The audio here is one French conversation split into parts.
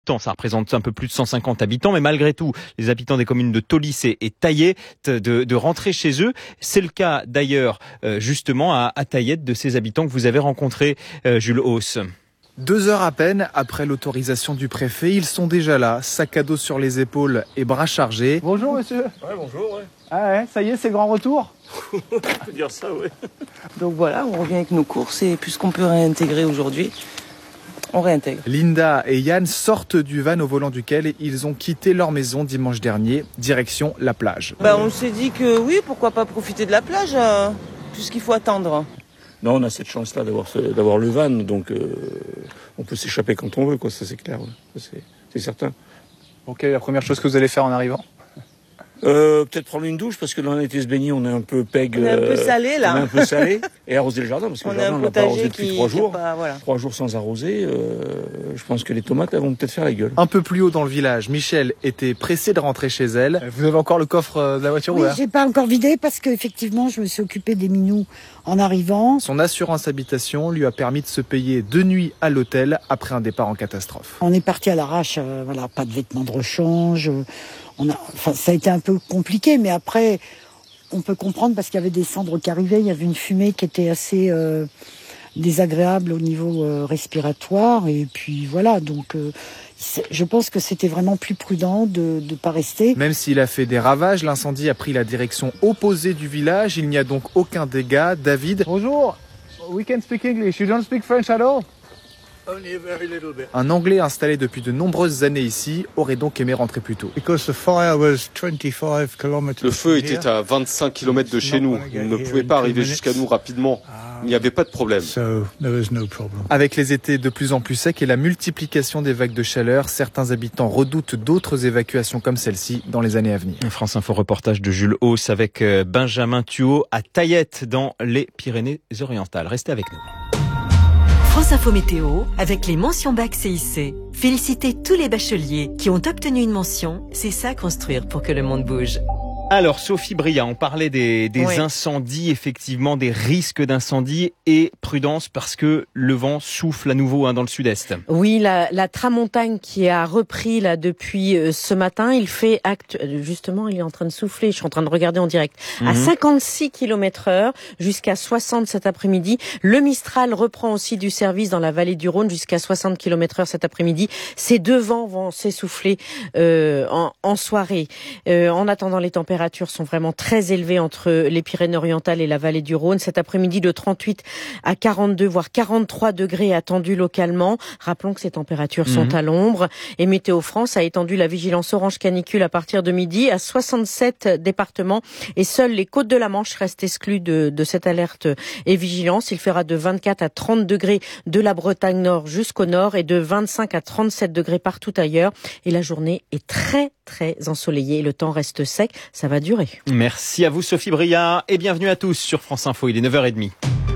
Ça représente un peu plus de 150 habitants, mais malgré tout, les habitants des communes de Taulis et Taillet de rentrer chez eux. C'est le cas d'ailleurs justement à Taillet de ces habitants que vous avez rencontrés, Jules Hauss. 2 heures à peine après l'autorisation du préfet, ils sont déjà là, sac à dos sur les épaules et bras chargés. Bonjour monsieur. Ouais, bonjour, ouais. Ah ouais, ça y est, c'est grand retour. On peut dire ça, ouais. Donc voilà, on revient avec nos courses et puisqu'on peut réintégrer aujourd'hui, on réintègre. Linda et Yann sortent du van au volant duquel ils ont quitté leur maison dimanche dernier, direction la plage. On s'est dit que oui, pourquoi pas profiter de la plage, puisqu'il faut attendre. Non, on a cette chance-là d'avoir le van, donc on peut s'échapper quand on veut, quoi, ça c'est clair, ouais. C'est certain. Ok, la première chose que vous allez faire en arrivant? Peut-être prendre une douche, parce que dans l'été se baigner, on est un peu peg. On est un peu salé, là. On est un peu salé. Et arroser le jardin, parce que on le jardin, a un on n'a pas arrosé potager depuis 3 jours. voilà. 3 jours sans arroser, je pense que les tomates, elles vont peut-être faire la gueule. Un peu plus haut dans le village, Michel était pressée de rentrer chez elle. Vous avez encore le coffre de la voiture ouvert? Oui, j'ai pas encore vidé parce qu'effectivement, je me suis occupée des minous en arrivant. Son assurance habitation lui a permis de se payer 2 nuits à l'hôtel après un départ en catastrophe. On est parti à l'arrache, pas de vêtements de rechange. Ça a été un peu compliqué, mais après, on peut comprendre parce qu'il y avait des cendres qui arrivaient, il y avait une fumée qui était assez désagréable au niveau respiratoire, et puis voilà, donc je pense que c'était vraiment plus prudent de ne pas rester. Même s'il a fait des ravages, l'incendie a pris la direction opposée du village, il n'y a donc aucun dégât. David. Bonjour, we can speak English, you don't speak French at all? Only a very little bit. Un Anglais installé depuis de nombreuses années ici aurait donc aimé rentrer plus tôt. Le feu était à 25 km de chez nous. Il ne pouvait pas arriver jusqu'à nous rapidement. Il n'y avait pas de problème. Avec les étés de plus en plus secs et la multiplication des vagues de chaleur, certains habitants redoutent d'autres évacuations comme celle-ci dans les années à venir. France Info reportage de Jules Hauss avec Benjamin Thuot à Taillet dans les Pyrénées-Orientales. Restez avec nous. France Info Météo, avec les mentions bac CIC. Félicitez tous les bacheliers qui ont obtenu une mention. C'est ça construire pour que le monde bouge. Alors, Sophie Bria, on parlait des incendies, effectivement, des risques d'incendie et prudence parce que le vent souffle à nouveau dans le sud-est. Oui, la tramontagne qui a repris là depuis ce matin, il fait justement, il est en train de souffler, je suis en train de regarder en direct, à 56 km/h jusqu'à 60 cet après-midi. Le Mistral reprend aussi du service dans la vallée du Rhône jusqu'à 60 km/h cet après-midi. Ces deux vents vont s'essouffler en soirée. En attendant, les températures sont vraiment très élevées entre les Pyrénées-Orientales et la vallée du Rhône. Cet après-midi, de 38 à 42, voire 43 degrés attendus localement. Rappelons que ces températures sont à l'ombre. Et Météo France a étendu la vigilance orange canicule à partir de midi à 67 départements. Et seules les côtes de la Manche restent exclues de cette alerte et vigilance. Il fera de 24 à 30 degrés de la Bretagne Nord jusqu'au nord et de 25 à 37 degrés partout ailleurs. Et la journée est très, très ensoleillée. Le temps reste sec. Ça va durer. Merci à vous Sophie Bria et bienvenue à tous sur France Info, il est 9h30.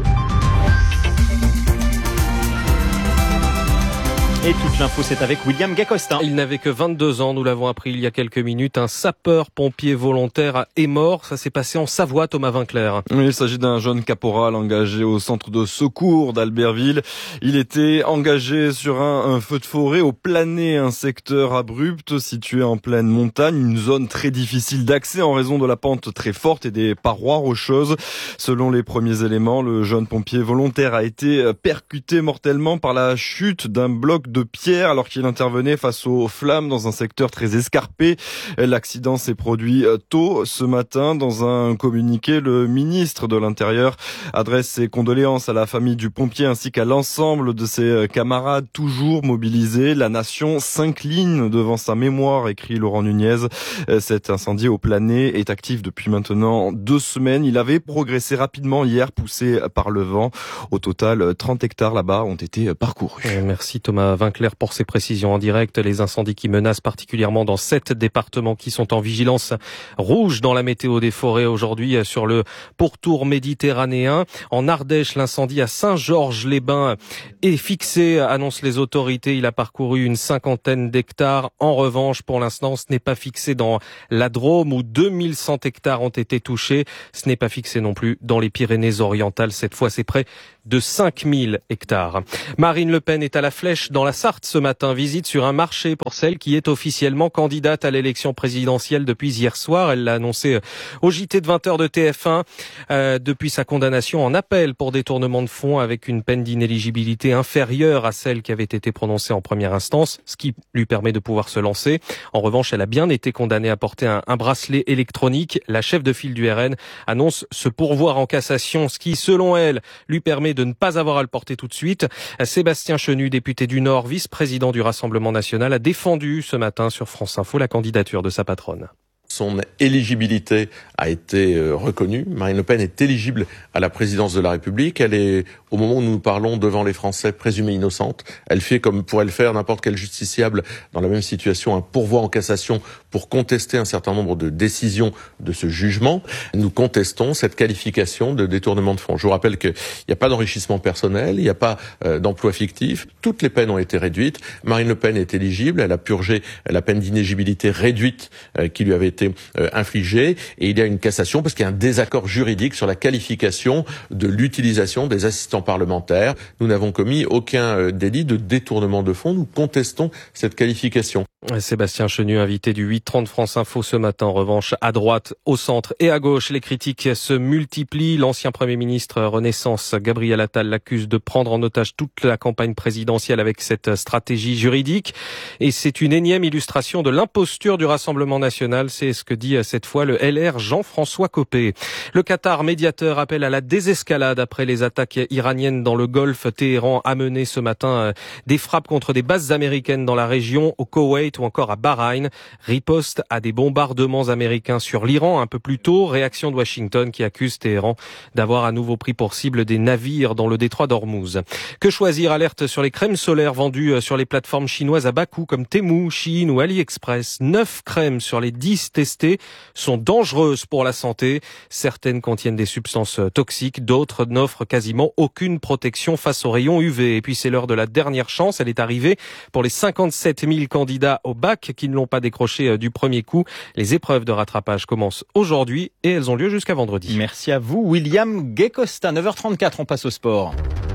Et toute l'info, c'est avec William Gacostin. Il n'avait que 22 ans, nous l'avons appris il y a quelques minutes. Un sapeur-pompier volontaire est mort. Ça s'est passé en Savoie, Thomas Vinclair. Oui, il s'agit d'un jeune caporal engagé au centre de secours d'Albertville. Il était engagé sur un feu de forêt au Planet, un secteur abrupt situé en pleine montagne, une zone très difficile d'accès en raison de la pente très forte et des parois rocheuses. Selon les premiers éléments, le jeune pompier volontaire a été percuté mortellement par la chute d'un bloc de pierre alors qu'il intervenait face aux flammes dans un secteur très escarpé. L'accident s'est produit tôt ce matin. Dans un communiqué, le ministre de l'Intérieur adresse ses condoléances à la famille du pompier ainsi qu'à l'ensemble de ses camarades toujours mobilisés. La nation s'incline devant sa mémoire, écrit Laurent Nunez. Cet incendie au Planet est actif depuis maintenant 2 semaines. Il avait progressé rapidement hier, poussé par le vent. Au total, 30 hectares là-bas ont été parcourus. Merci Thomas Vinclair pour ces précisions en direct. Les incendies qui menacent particulièrement dans 7 départements qui sont en vigilance rouge dans la météo des forêts aujourd'hui sur le pourtour méditerranéen. En Ardèche, l'incendie à Saint-Georges-les-Bains est fixé, annoncent les autorités. Il a parcouru une 50aine d'hectares. En revanche, pour l'instant, ce n'est pas fixé dans la Drôme où 2100 hectares ont été touchés. Ce n'est pas fixé non plus dans les Pyrénées-Orientales. Cette fois, c'est près de 5000 hectares. Marine Le Pen est à la flèche dans la Sarthe ce matin. Visite sur un marché pour celle qui est officiellement candidate à l'élection présidentielle depuis hier soir. Elle l'a annoncé au JT de 20h de TF1 depuis sa condamnation en appel pour détournement de fonds avec une peine d'inéligibilité inférieure à celle qui avait été prononcée en première instance, ce qui lui permet de pouvoir se lancer. En revanche, elle a bien été condamnée à porter un bracelet électronique. La chef de file du RN annonce se pourvoir en cassation, ce qui, selon elle, lui permet de ne pas avoir à le porter tout de suite. Sébastien Chenu, député du Nord, vice-président du Rassemblement national, a défendu ce matin sur France Info la candidature de sa patronne. Son éligibilité a été reconnue. Marine Le Pen est éligible à la présidence de la République. Elle est, au moment où nous parlons, devant les Français, présumée innocente. Elle fait comme pourrait le faire n'importe quel justiciable dans la même situation, un pourvoi en cassation pour contester un certain nombre de décisions de ce jugement. Nous contestons cette qualification de détournement de fonds. Je vous rappelle qu'il n'y a pas d'enrichissement personnel, il n'y a pas d'emploi fictif. Toutes les peines ont été réduites. Marine Le Pen est éligible. Elle a purgé la peine d'inéligibilité réduite qui lui avait été infligée, et il y a une cassation parce qu'il y a un désaccord juridique sur la qualification de l'utilisation des assistants parlementaires. Nous n'avons commis aucun délit de détournement de fonds. Nous contestons cette qualification. Sébastien Chenu, invité du 8h30 France Info ce matin. En revanche, à droite, au centre et à gauche, les critiques se multiplient. L'ancien Premier ministre Renaissance, Gabriel Attal, l'accuse de prendre en otage toute la campagne présidentielle avec cette stratégie juridique. Et c'est une énième illustration de l'imposture du Rassemblement national. C'est ce que dit cette fois le LR Jean-François Copé. Le Qatar, médiateur, appelle à la désescalade après les attaques iraniennes dans le Golfe. Téhéran a mené ce matin des frappes contre des bases américaines dans la région, au Koweït ou encore à Bahreïn. Riposte à des bombardements américains sur l'Iran un peu plus tôt. Réaction de Washington qui accuse Téhéran d'avoir à nouveau pris pour cible des navires dans le détroit d'Ormuz. Que choisir? Alerte sur les crèmes solaires vendues sur les plateformes chinoises à bas coût comme Temu, Shein ou AliExpress. 9 crèmes sur les 10 testées sont dangereuses pour la santé. Certaines contiennent des substances toxiques, d'autres n'offrent quasiment aucune protection face aux rayons UV. Et puis c'est l'heure de la dernière chance. Elle est arrivée pour les 57 000 candidats au bac qui ne l'ont pas décroché du premier coup. Les épreuves de rattrapage commencent aujourd'hui et elles ont lieu jusqu'à vendredi. Merci à vous, William Guécosta. 9h34, on passe au sport.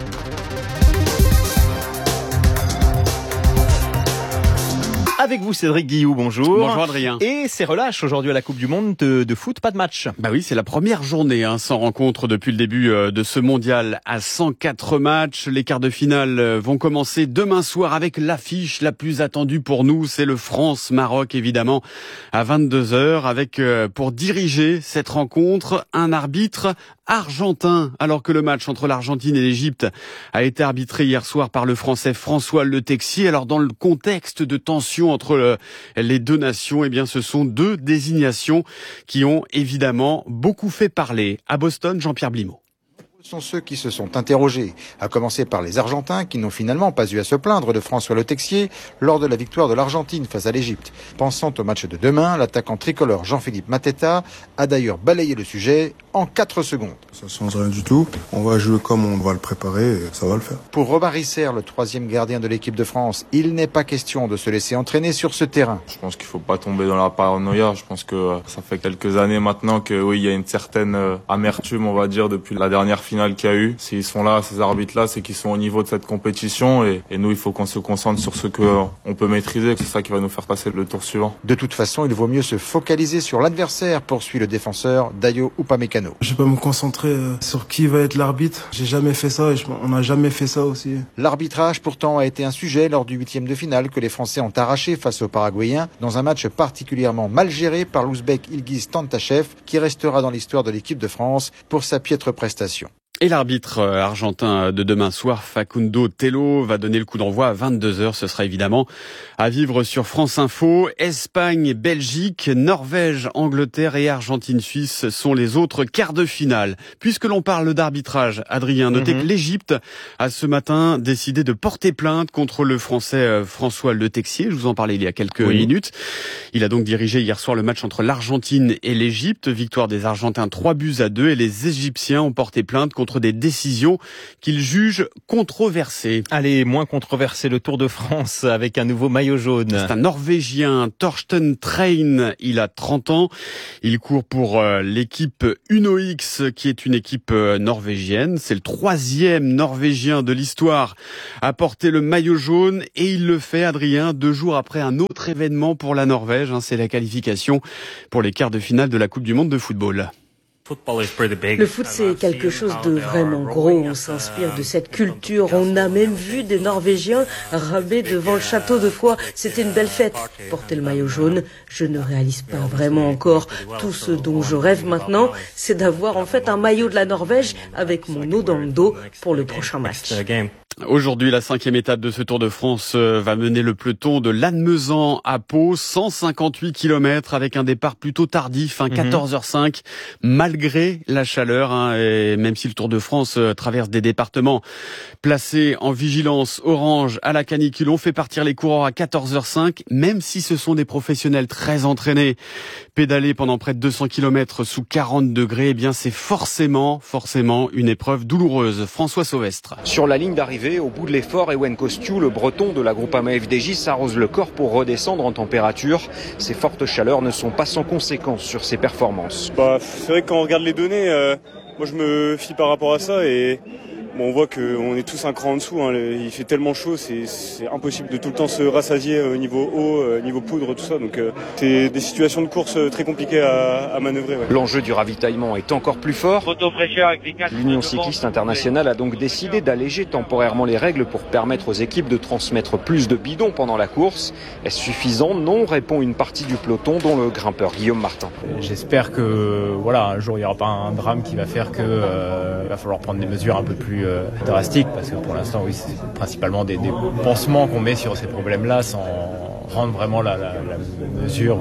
Avec vous, Cédric Guillou, bonjour. Bonjour Adrien. Et c'est relâche aujourd'hui à la Coupe du Monde de foot, pas de match. Bah oui, c'est la première journée sans rencontre depuis le début de ce mondial à 104 matchs. Les quarts de finale vont commencer demain soir avec l'affiche la plus attendue pour nous. C'est le France-Maroc, évidemment, à 22h, avec pour diriger cette rencontre un arbitre argentin, alors que le match entre l'Argentine et l'Égypte a été arbitré hier soir par le Français François Le Texier. Alors dans le contexte de tension entre les deux nations, eh bien ce sont deux désignations qui ont évidemment beaucoup fait parler. À Boston, Jean-Pierre Blimaud. Sont ceux qui se sont interrogés, à commencer par les Argentins qui n'ont finalement pas eu à se plaindre de François Le Texier lors de la victoire de l'Argentine face à l'Égypte. Pensant au match de demain, l'attaquant tricolore Jean-Philippe Mateta a d'ailleurs balayé le sujet en 4 secondes. Ça change rien du tout, on va jouer comme on va le préparer et ça va le faire. Pour Robin Risser, le 3e gardien de l'équipe de France, il n'est pas question de se laisser entraîner sur ce terrain. Je pense qu'il ne faut pas tomber dans la paranoïa, je pense que ça fait quelques années maintenant que oui, il y a une certaine amertume, on va dire, depuis la dernière finale qu'il y a eu. S'ils sont là, ces arbitres-là, c'est qu'ils sont au niveau de cette compétition et nous, il faut qu'on se concentre sur ce qu'on peut maîtriser. C'est ça qui va nous faire passer le tour suivant. De toute façon, il vaut mieux se focaliser sur l'adversaire, poursuit le défenseur Dayo Upamecano. Je vais pas me concentrer sur qui va être l'arbitre. J'ai jamais fait ça et on n'a jamais fait ça aussi. L'arbitrage, pourtant, a été un sujet lors du 8e de finale que les Français ont arraché face aux Paraguayens dans un match particulièrement mal géré par l'Ouzbek Ilgiz Tantachev qui restera dans l'histoire de l'équipe de France pour sa piètre prestation. Et l'arbitre argentin de demain soir, Facundo Tello, va donner le coup d'envoi à 22h. Ce sera évidemment à vivre sur France Info. Espagne, Belgique, Norvège, Angleterre et Argentine-Suisse sont les autres quarts de finale. Puisque l'on parle d'arbitrage, Adrien, notez que l'Égypte a ce matin décidé de porter plainte contre le Français François Le Texier. Je vous en parlais il y a quelques minutes. Il a donc dirigé hier soir le match entre l'Argentine et l'Égypte. Victoire des Argentins 3-2 et les Égyptiens ont porté plainte contre contre des décisions qu'il juge controversées. Allez, moins controversé, le Tour de France avec un nouveau maillot jaune. C'est un Norvégien, Torsten Train, il a 30 ans. Il court pour l'équipe Uno X, qui est une équipe norvégienne. C'est le 3e Norvégien de l'histoire à porter le maillot jaune et il le fait, Adrien, 2 jours après un autre événement pour la Norvège. C'est la qualification pour les quarts de finale de la Coupe du Monde de football. Le foot, c'est quelque chose de vraiment gros. On s'inspire de cette culture. On a même vu des Norvégiens ramer devant le château de Foix. C'était une belle fête. Porter le maillot jaune, je ne réalise pas vraiment encore. Tout ce dont je rêve maintenant, c'est d'avoir en fait un maillot de la Norvège avec mon eau dans le dos pour le prochain match. Aujourd'hui, la 5e étape de ce Tour de France va mener le peloton de Lannemezan à Pau, 158 km avec un départ plutôt tardif, 14h05, malgré la chaleur. Et même si le Tour de France traverse des départements placés en vigilance orange à la canicule, on fait partir les coureurs à 14h05, même si ce sont des professionnels très entraînés. Pédaler pendant près de 200 km sous 40 degrés, eh bien c'est forcément une épreuve douloureuse. François Sauvestre. Sur la ligne d'arrivée, au bout de l'effort, Ewen Kostiou, le breton de la Groupama FDJ, s'arrose le corps pour redescendre en température. Ces fortes chaleurs ne sont pas sans conséquences sur ses performances. C'est vrai que quand on regarde les données, moi je me fie par rapport à ça et on voit qu'on est tous un cran en dessous. Il fait tellement chaud, c'est impossible de tout le temps se rassasier au niveau eau, niveau poudre, tout ça. Donc c'est des situations de course très compliquées à manœuvrer. Ouais. L'enjeu du ravitaillement est encore plus fort. L'Union cycliste internationale a donc décidé d'alléger temporairement les règles pour permettre aux équipes de transmettre plus de bidons pendant la course. Est-ce suffisant? Non, répond une partie du peloton, dont le grimpeur Guillaume Martin. J'espère que un jour il n'y aura pas un drame qui va faire que va falloir prendre des mesures un peu plus drastique, parce que pour l'instant, oui, c'est principalement des pansements qu'on met sur ces problèmes-là sans rendre vraiment la mesure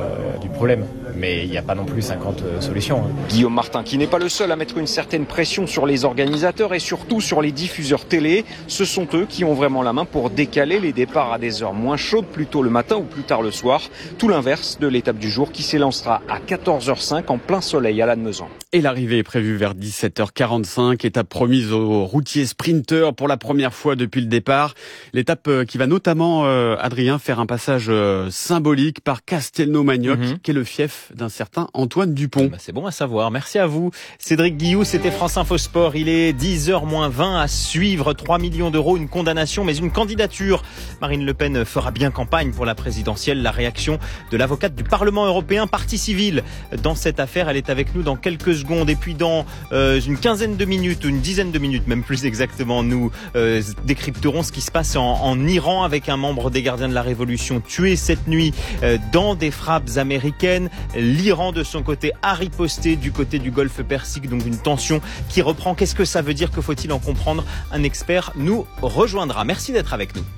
du problème. Mais il n'y a pas non plus 50 solutions. Guillaume Martin, qui n'est pas le seul à mettre une certaine pression sur les organisateurs et surtout sur les diffuseurs télé. Ce sont eux qui ont vraiment la main pour décaler les départs à des heures moins chaudes, plus tôt le matin ou plus tard le soir. Tout l'inverse de l'étape du jour qui s'élancera à 14h05 en plein soleil à Lannemezan. Et l'arrivée est prévue vers 17h45, étape promise aux routiers sprinteurs pour la première fois depuis le départ. L'étape qui va notamment, Adrien, faire un passage symbolique par Castelnau-Magnoc, qui est le fief d'un certain Antoine Dupont. C'est bon à savoir. Merci à vous. Cédric Guillou, c'était France Info Sport. Il est 10h-20 à suivre. 3 millions d'euros, une condamnation, mais une candidature. Marine Le Pen fera bien campagne pour la présidentielle. La réaction de l'avocate du Parlement européen, partie civile. Dans cette affaire, elle est avec nous dans quelques secondes. Et puis dans une quinzaine de minutes, une dizaine de minutes, même plus exactement, nous décrypterons ce qui se passe en Iran avec un membre des Gardiens de la Révolution tué cette nuit dans des frappes américaines. L'Iran, de son côté, a riposté du côté du Golfe Persique, donc une tension qui reprend. Qu'est-ce que ça veut dire? Que faut-il en comprendre? Un expert nous rejoindra. Merci d'être avec nous.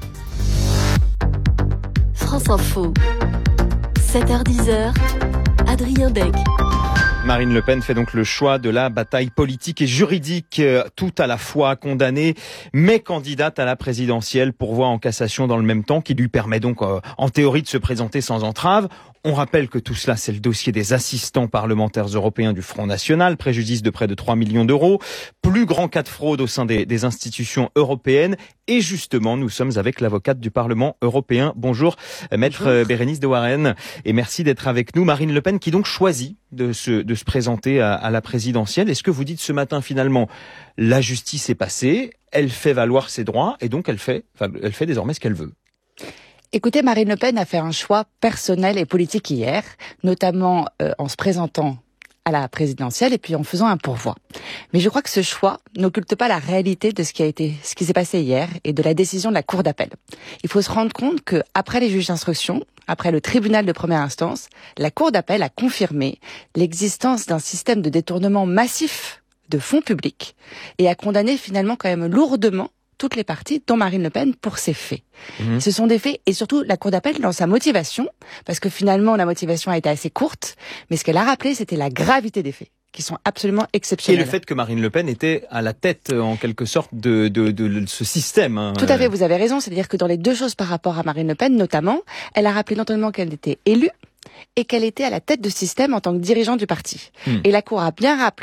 France Info, 7h-10h, Adrien Dec. Marine Le Pen fait donc le choix de la bataille politique et juridique, tout à la fois condamnée, mais candidate à la présidentielle, pourvoi en cassation dans le même temps, qui lui permet donc en théorie de se présenter sans entrave. On rappelle que tout cela, c'est le dossier des assistants parlementaires européens du Front National, préjudice de près de 3 millions d'euros, plus grand cas de fraude au sein des institutions européennes. Et justement, nous sommes avec l'avocate du Parlement européen. Bonjour, maître Bérénice de Warren, et merci d'être avec nous. Marine Le Pen qui donc choisit de se présenter à la présidentielle. Est-ce que vous dites ce matin finalement, la justice est passée, elle fait valoir ses droits et donc elle fait désormais ce qu'elle veut? Écoutez, Marine Le Pen a fait un choix personnel et politique hier, notamment en se présentant à la présidentielle et puis en faisant un pourvoi. Mais je crois que ce choix n'occulte pas la réalité de ce qui s'est passé hier et de la décision de la Cour d'appel. Il faut se rendre compte que après les juges d'instruction, après le tribunal de première instance, la Cour d'appel a confirmé l'existence d'un système de détournement massif de fonds publics et a condamné finalement quand même lourdement toutes les parties, dont Marine Le Pen, pour ces faits. Ce sont des faits, et surtout la Cour d'appel dans sa motivation, parce que finalement la motivation a été assez courte, mais ce qu'elle a rappelé, c'était la gravité des faits, qui sont absolument exceptionnels. Et le fait que Marine Le Pen était à la tête, en quelque sorte, de ce système. Tout à fait, vous avez raison, c'est-à-dire que dans les deux choses par rapport à Marine Le Pen, notamment, elle a rappelé notamment qu'elle était élue, et qu'elle était à la tête de ce système en tant que dirigeante du parti. Et la Cour a bien rappelé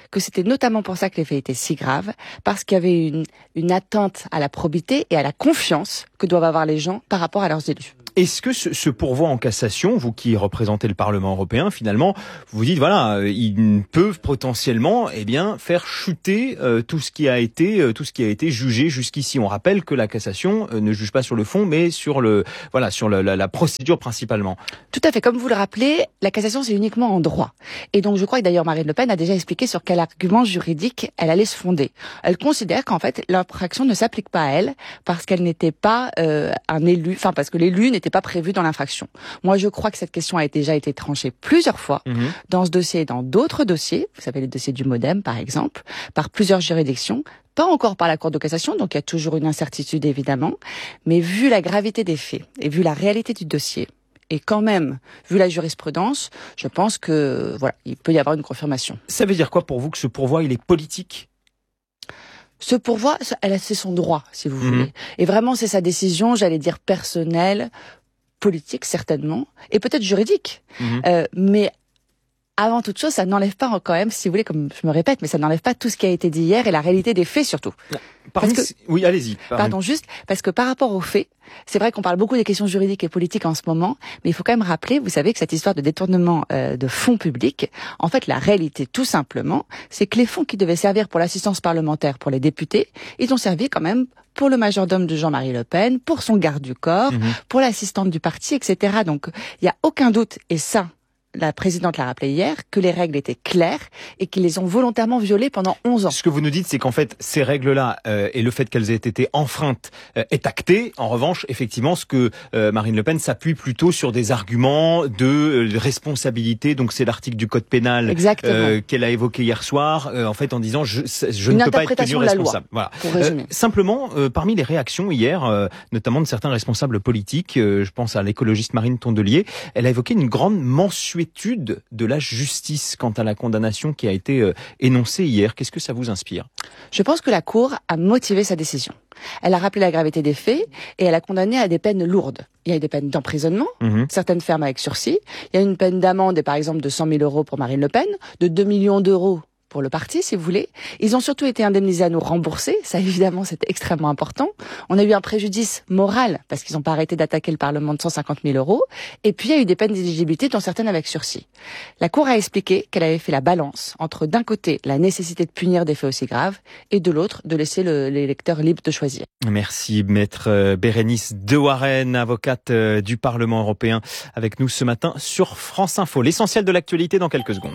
que c'était notamment pour ça que les faits étaient si graves, parce qu'il y avait une atteinte à la probité et à la confiance que doivent avoir les gens par rapport à leurs élus. Est-ce que ce pourvoi en cassation, vous qui représentez le Parlement européen, finalement, vous dites voilà, ils peuvent potentiellement, faire chuter tout ce qui a été jugé jusqu'ici. On rappelle que la cassation ne juge pas sur le fond, mais sur la procédure principalement. Tout à fait. Comme vous le rappelez, la cassation c'est uniquement en droit. Et donc je crois que d'ailleurs Marine Le Pen a déjà expliqué sur quel argument juridique elle allait se fonder. Elle considère qu'en fait l'infraction ne s'applique pas à elle parce qu'elle n'était pas un élu, parce que l'élu n'était pas prévu dans l'infraction. Moi, je crois que cette question a déjà été tranchée plusieurs fois dans ce dossier et dans d'autres dossiers. Vous savez, les dossiers du MoDem, par exemple, par plusieurs juridictions. Pas encore par la Cour de cassation, donc il y a toujours une incertitude, évidemment. Mais vu la gravité des faits et vu la réalité du dossier, et quand même, vu la jurisprudence, je pense que, il peut y avoir une confirmation. Ça veut dire quoi pour vous que ce pourvoi, il est politique ? Ce pourvoi, c'est son droit, si vous voulez. Et vraiment, c'est sa décision, j'allais dire personnelle, politique certainement, et peut-être juridique. Mais avant toute chose, ça n'enlève pas quand même, si vous voulez, comme je me répète, mais ça n'enlève pas tout ce qui a été dit hier et la réalité des faits surtout. Oui, allez-y. Pardon, juste, parce que par rapport aux faits, c'est vrai qu'on parle beaucoup des questions juridiques et politiques en ce moment, mais il faut quand même rappeler, vous savez, que cette histoire de détournement de fonds publics, en fait, la réalité, tout simplement, c'est que les fonds qui devaient servir pour l'assistance parlementaire pour les députés, ils ont servi quand même pour le majordome de Jean-Marie Le Pen, pour son garde du corps, pour l'assistante du parti, etc. Donc, il n'y a aucun doute, et ça, la présidente l'a rappelé hier, que les règles étaient claires et qu'ils les ont volontairement violées pendant 11 ans. Ce que vous nous dites, c'est qu'en fait, ces règles-là et le fait qu'elles aient été enfreintes est acté. En revanche, effectivement, ce que Marine Le Pen s'appuie plutôt sur des arguments de responsabilité. Donc, c'est l'article du Code pénal qu'elle a évoqué hier soir, en fait, en disant je ne peux pas être tenu responsable. Voilà. Simplement, parmi les réactions hier, notamment de certains responsables politiques, je pense à l'écologiste Marine Tondelier, elle a évoqué une grande mensuétude de la justice quant à la condamnation qui a été énoncée hier. Qu'est-ce que ça vous inspire ? Je pense que la Cour a motivé sa décision. Elle a rappelé la gravité des faits et elle a condamné à des peines lourdes. Il y a des peines d'emprisonnement, certaines fermes avec sursis. Il y a une peine d'amende, par exemple, de 100 000 € pour Marine Le Pen, de 2 millions d'euros pour le parti, si vous voulez. Ils ont surtout été indemnisés à nous rembourser. Ça, évidemment, c'est extrêmement important. On a eu un préjudice moral, parce qu'ils n'ont pas arrêté d'attaquer le Parlement de 150 000 €. Et puis, il y a eu des peines d'éligibilité, dont certaines avec sursis. La Cour a expliqué qu'elle avait fait la balance entre, d'un côté, la nécessité de punir des faits aussi graves, et de l'autre, de laisser l'électeur libre de choisir. Merci, maître Bérénice de Warren, avocate du Parlement européen, avec nous ce matin sur France Info. L'essentiel de l'actualité dans quelques secondes.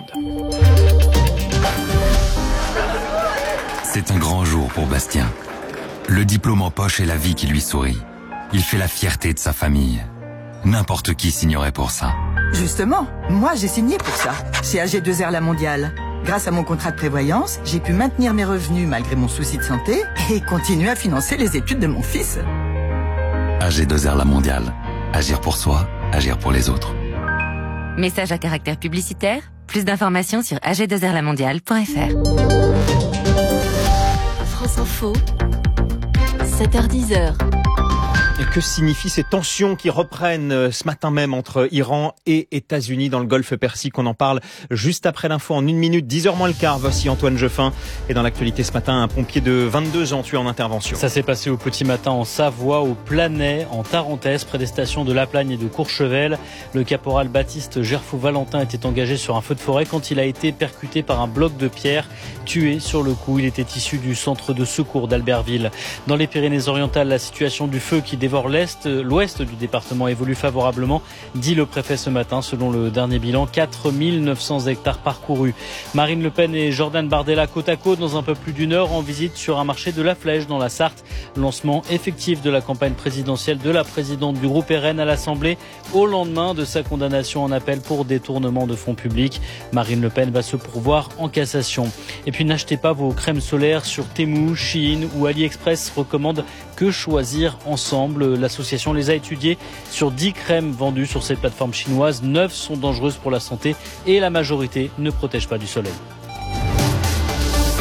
C'est un grand jour pour Bastien. Le diplôme en poche et la vie qui lui sourit. Il fait la fierté de sa famille. N'importe qui signerait pour ça. Justement, moi j'ai signé pour ça, chez AG2R La Mondiale. Grâce à mon contrat de prévoyance, j'ai pu maintenir mes revenus malgré mon souci de santé et continuer à financer les études de mon fils. AG2R La Mondiale. Agir pour soi, agir pour les autres. Message à caractère publicitaire. Plus d'informations sur ag2rlamondiale.fr. France Info, 7h-10h. Que signifient ces tensions qui reprennent ce matin même entre Iran et États-Unis dans le Golfe Persique? On en parle juste après l'info en 1 minute, 10h moins le quart. Voici Antoine Jeffin. Et dans l'actualité ce matin, un pompier de 22 ans tué en intervention. Ça s'est passé au petit matin en Savoie, au Planay, en Tarentaise, près des stations de La Plagne et de Courchevel. Le caporal Baptiste Gerfou-Valentin était engagé sur un feu de forêt quand il a été percuté par un bloc de pierre. Tué sur le coup, il était issu du centre de secours d'Albertville. Dans les Pyrénées-Orientales, la situation du feu qui dévore l'ouest du département évolue favorablement, dit le préfet ce matin. Selon le dernier bilan, 4 900 hectares parcourus. Marine Le Pen et Jordan Bardella côte à côte dans un peu plus d'1 heure en visite sur un marché de la Flèche dans la Sarthe. Lancement effectif de la campagne présidentielle de la présidente du groupe RN à l'Assemblée au lendemain de sa condamnation en appel pour détournement de fonds publics. Marine Le Pen va se pourvoir en cassation. Et puis n'achetez pas vos crèmes solaires sur Temu, Shein ou AliExpress recommande que choisir ensemble. L'association les a étudiées. Sur 10 crèmes vendues sur cette plateforme chinoise, 9 sont dangereuses pour la santé et la majorité ne protège pas du soleil.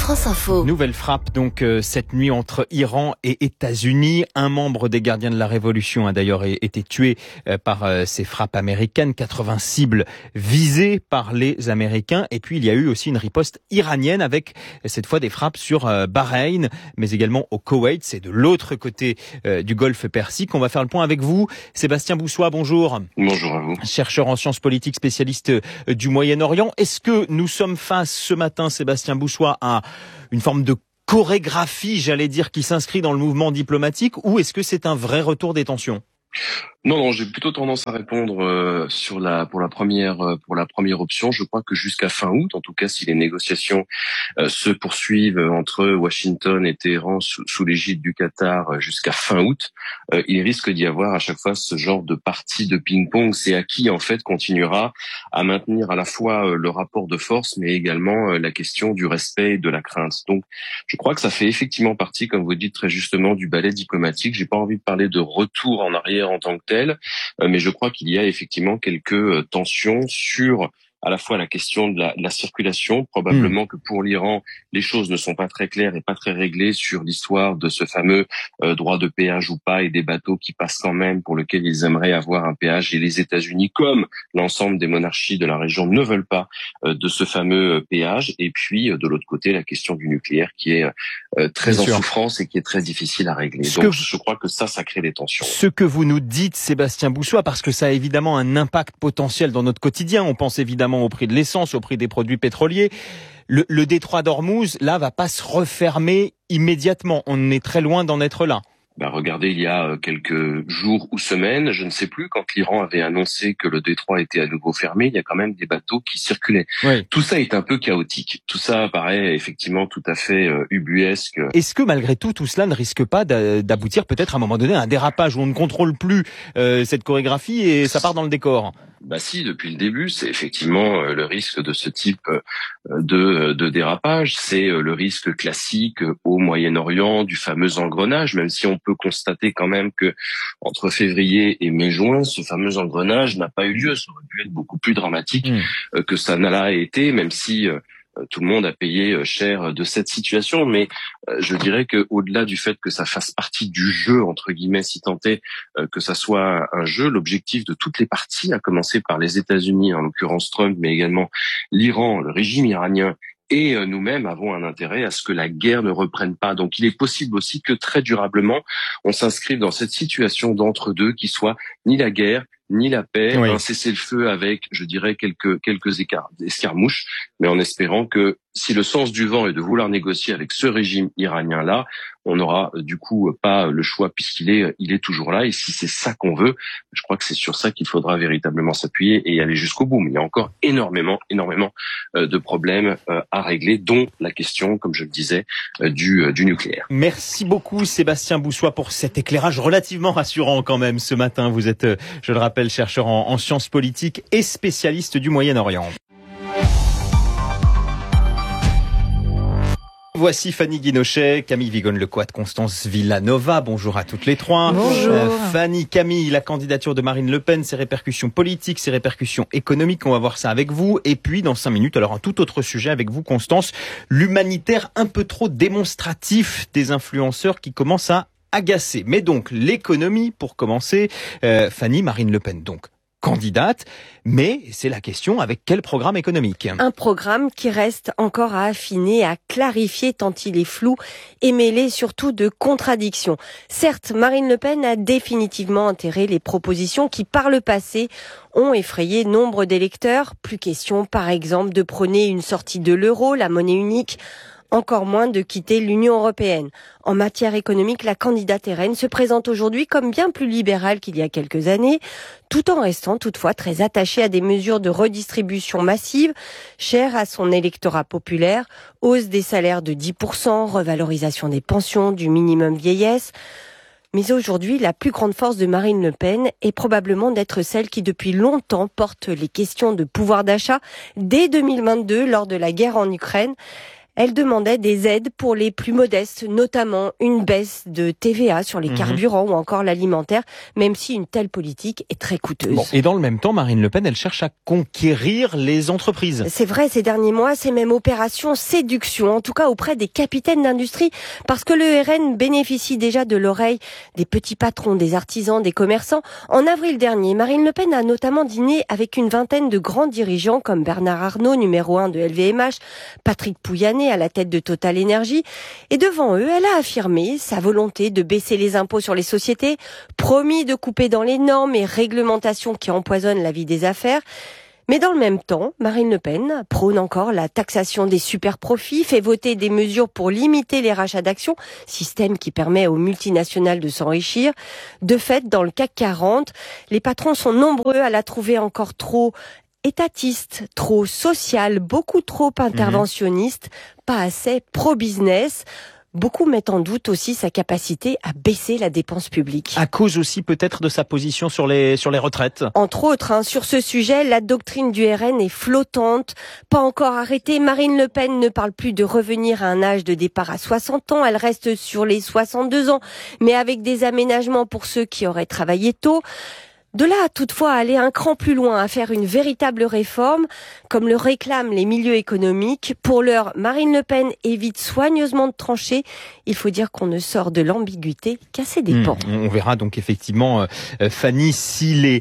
France Info. Nouvelle frappe donc cette nuit entre Iran et États-Unis. Un membre des gardiens de la Révolution a d'ailleurs été tué par ces frappes américaines. 80 cibles visées par les Américains. Et puis il y a eu aussi une riposte iranienne avec cette fois des frappes sur Bahreïn, mais également au Koweït. C'est de l'autre côté du Golfe Persique. On va faire le point avec vous. Sébastien Boussois, bonjour. Bonjour à vous. Chercheur en sciences politiques, spécialiste du Moyen-Orient. Est-ce que nous sommes face ce matin, Sébastien Boussois, à une forme de chorégraphie, j'allais dire, qui s'inscrit dans le mouvement diplomatique, ou est-ce que c'est un vrai retour des tensions ? Non, j'ai plutôt tendance à répondre pour la première option. Je crois que jusqu'à fin août, en tout cas, si les négociations se poursuivent entre Washington et Téhéran sous l'égide du Qatar jusqu'à fin août, il risque d'y avoir à chaque fois ce genre de partie de ping-pong. C'est à qui en fait continuera à maintenir à la fois le rapport de force, mais également la question du respect et de la crainte. Donc, je crois que ça fait effectivement partie, comme vous dites très justement, du ballet diplomatique. J'ai pas envie de parler de retour en arrière en tant que tel, mais je crois qu'il y a effectivement quelques tensions sur à la fois la question de la circulation. Probablement que pour l'Iran, les choses ne sont pas très claires et pas très réglées sur l'histoire de ce fameux droit de péage ou pas, et des bateaux qui passent quand même pour lesquels ils aimeraient avoir un péage. Et les États-Unis, comme l'ensemble des monarchies de la région, ne veulent pas de ce fameux péage. Et puis, de l'autre côté, la question du nucléaire qui est très en souffrance et qui est très difficile à régler. Donc, je crois que ça crée des tensions. Ce que vous nous dites, Sébastien Boussois, parce que ça a évidemment un impact potentiel dans notre quotidien. On pense évidemment au prix de l'essence, au prix des produits pétroliers. Le détroit d'Ormuz, là, va pas se refermer immédiatement. On est très loin d'en être là. Regardez, il y a quelques jours ou semaines, je ne sais plus, quand l'Iran avait annoncé que le détroit était à nouveau fermé, il y a quand même des bateaux qui circulaient. Oui. Tout ça est un peu chaotique. Tout ça paraît effectivement tout à fait ubuesque. Est-ce que malgré tout cela ne risque pas d'aboutir peut-être à un moment donné à un dérapage où on ne contrôle plus cette chorégraphie et ça part dans le décor ? Si, depuis le début, c'est effectivement le risque de ce type de dérapage. C'est le risque classique au Moyen-Orient du fameux engrenage, même si on peut constater quand même que entre février et mai-juin, ce fameux engrenage n'a pas eu lieu. Ça aurait pu être beaucoup plus dramatique que ça n'a là été, même si tout le monde a payé cher de cette situation, mais je dirais que au-delà du fait que ça fasse partie du jeu, entre guillemets, si tant est que ça soit un jeu, l'objectif de toutes les parties, à commencer par les États-Unis, en l'occurrence Trump, mais également l'Iran, le régime iranien, et nous-mêmes avons un intérêt à ce que la guerre ne reprenne pas. Donc il est possible aussi que très durablement, on s'inscrive dans cette situation d'entre-deux qui soit ni la guerre, ni la paix, un cessez-le-feu avec, je dirais, quelques escarmouches, mais en espérant que si le sens du vent est de vouloir négocier avec ce régime iranien-là, on n'aura du coup pas le choix puisqu'il est toujours là. Et si c'est ça qu'on veut, je crois que c'est sur ça qu'il faudra véritablement s'appuyer et aller jusqu'au bout. Mais il y a encore énormément de problèmes à régler, dont la question, comme je le disais, du nucléaire. Merci beaucoup Sébastien Boussois pour cet éclairage relativement rassurant quand même ce matin. Vous êtes, je le rappelle, chercheur en sciences politiques et spécialiste du Moyen-Orient. Voici Fanny Guinochet, Camille Vigone-Lecoat, Constance Villanova. Bonjour à toutes les trois. Bonjour. Fanny, Camille, la candidature de Marine Le Pen, ses répercussions politiques, ses répercussions économiques. On va voir ça avec vous. Et puis, dans 5 minutes, alors un tout autre sujet avec vous, Constance. L'humanitaire un peu trop démonstratif des influenceurs qui commencent à agacer. Mais donc, l'économie, pour commencer. Fanny, Marine Le Pen, donc candidate, mais c'est la question, avec quel programme économique ? Un programme qui reste encore à affiner, à clarifier tant il est flou et mêlé surtout de contradictions. Certes, Marine Le Pen a définitivement enterré les propositions qui, par le passé, ont effrayé nombre d'électeurs. Plus question, par exemple, de prôner une sortie de l'euro, la monnaie unique, encore moins de quitter l'Union européenne. En matière économique, la candidate RN se présente aujourd'hui comme bien plus libérale qu'il y a quelques années, tout en restant toutefois très attachée à des mesures de redistribution massive, chères à son électorat populaire, hausse des salaires de 10%, revalorisation des pensions, du minimum vieillesse. Mais aujourd'hui, la plus grande force de Marine Le Pen est probablement d'être celle qui depuis longtemps porte les questions de pouvoir d'achat dès 2022 lors de la guerre en Ukraine. Elle demandait des aides pour les plus modestes, notamment une baisse de TVA sur les carburants ou encore l'alimentaire, même si une telle politique est très coûteuse. Bon, et dans le même temps, Marine Le Pen, elle cherche à conquérir les entreprises. C'est vrai, ces derniers mois, c'est même opération séduction, en tout cas auprès des capitaines d'industrie, parce que le RN bénéficie déjà de l'oreille des petits patrons, des artisans, des commerçants. En avril dernier, Marine Le Pen a notamment dîné avec une vingtaine de grands dirigeants comme Bernard Arnault, numéro 1 de LVMH, Patrick Pouyanné à la tête de Total Énergie. Et devant eux, elle a affirmé sa volonté de baisser les impôts sur les sociétés, promis de couper dans les normes et réglementations qui empoisonnent la vie des affaires. Mais dans le même temps, Marine Le Pen prône encore la taxation des super-profits, fait voter des mesures pour limiter les rachats d'actions, système qui permet aux multinationales de s'enrichir. De fait, dans le CAC 40, les patrons sont nombreux à la trouver encore trop étatiste, trop social, beaucoup trop interventionniste, pas assez pro-business. Beaucoup mettent en doute aussi sa capacité à baisser la dépense publique. À cause aussi peut-être de sa position sur les retraites. Entre autres, sur ce sujet, la doctrine du RN est flottante, pas encore arrêtée. Marine Le Pen ne parle plus de revenir à un âge de départ à 60 ans, elle reste sur les 62 ans, mais avec des aménagements pour ceux qui auraient travaillé tôt. De là, toutefois, à aller un cran plus loin, à faire une véritable réforme, comme le réclament les milieux économiques. Pour l'heure, Marine Le Pen évite soigneusement de trancher. Il faut dire qu'on ne sort de l'ambiguïté qu'à ses dépens. On verra donc effectivement, Fanny, si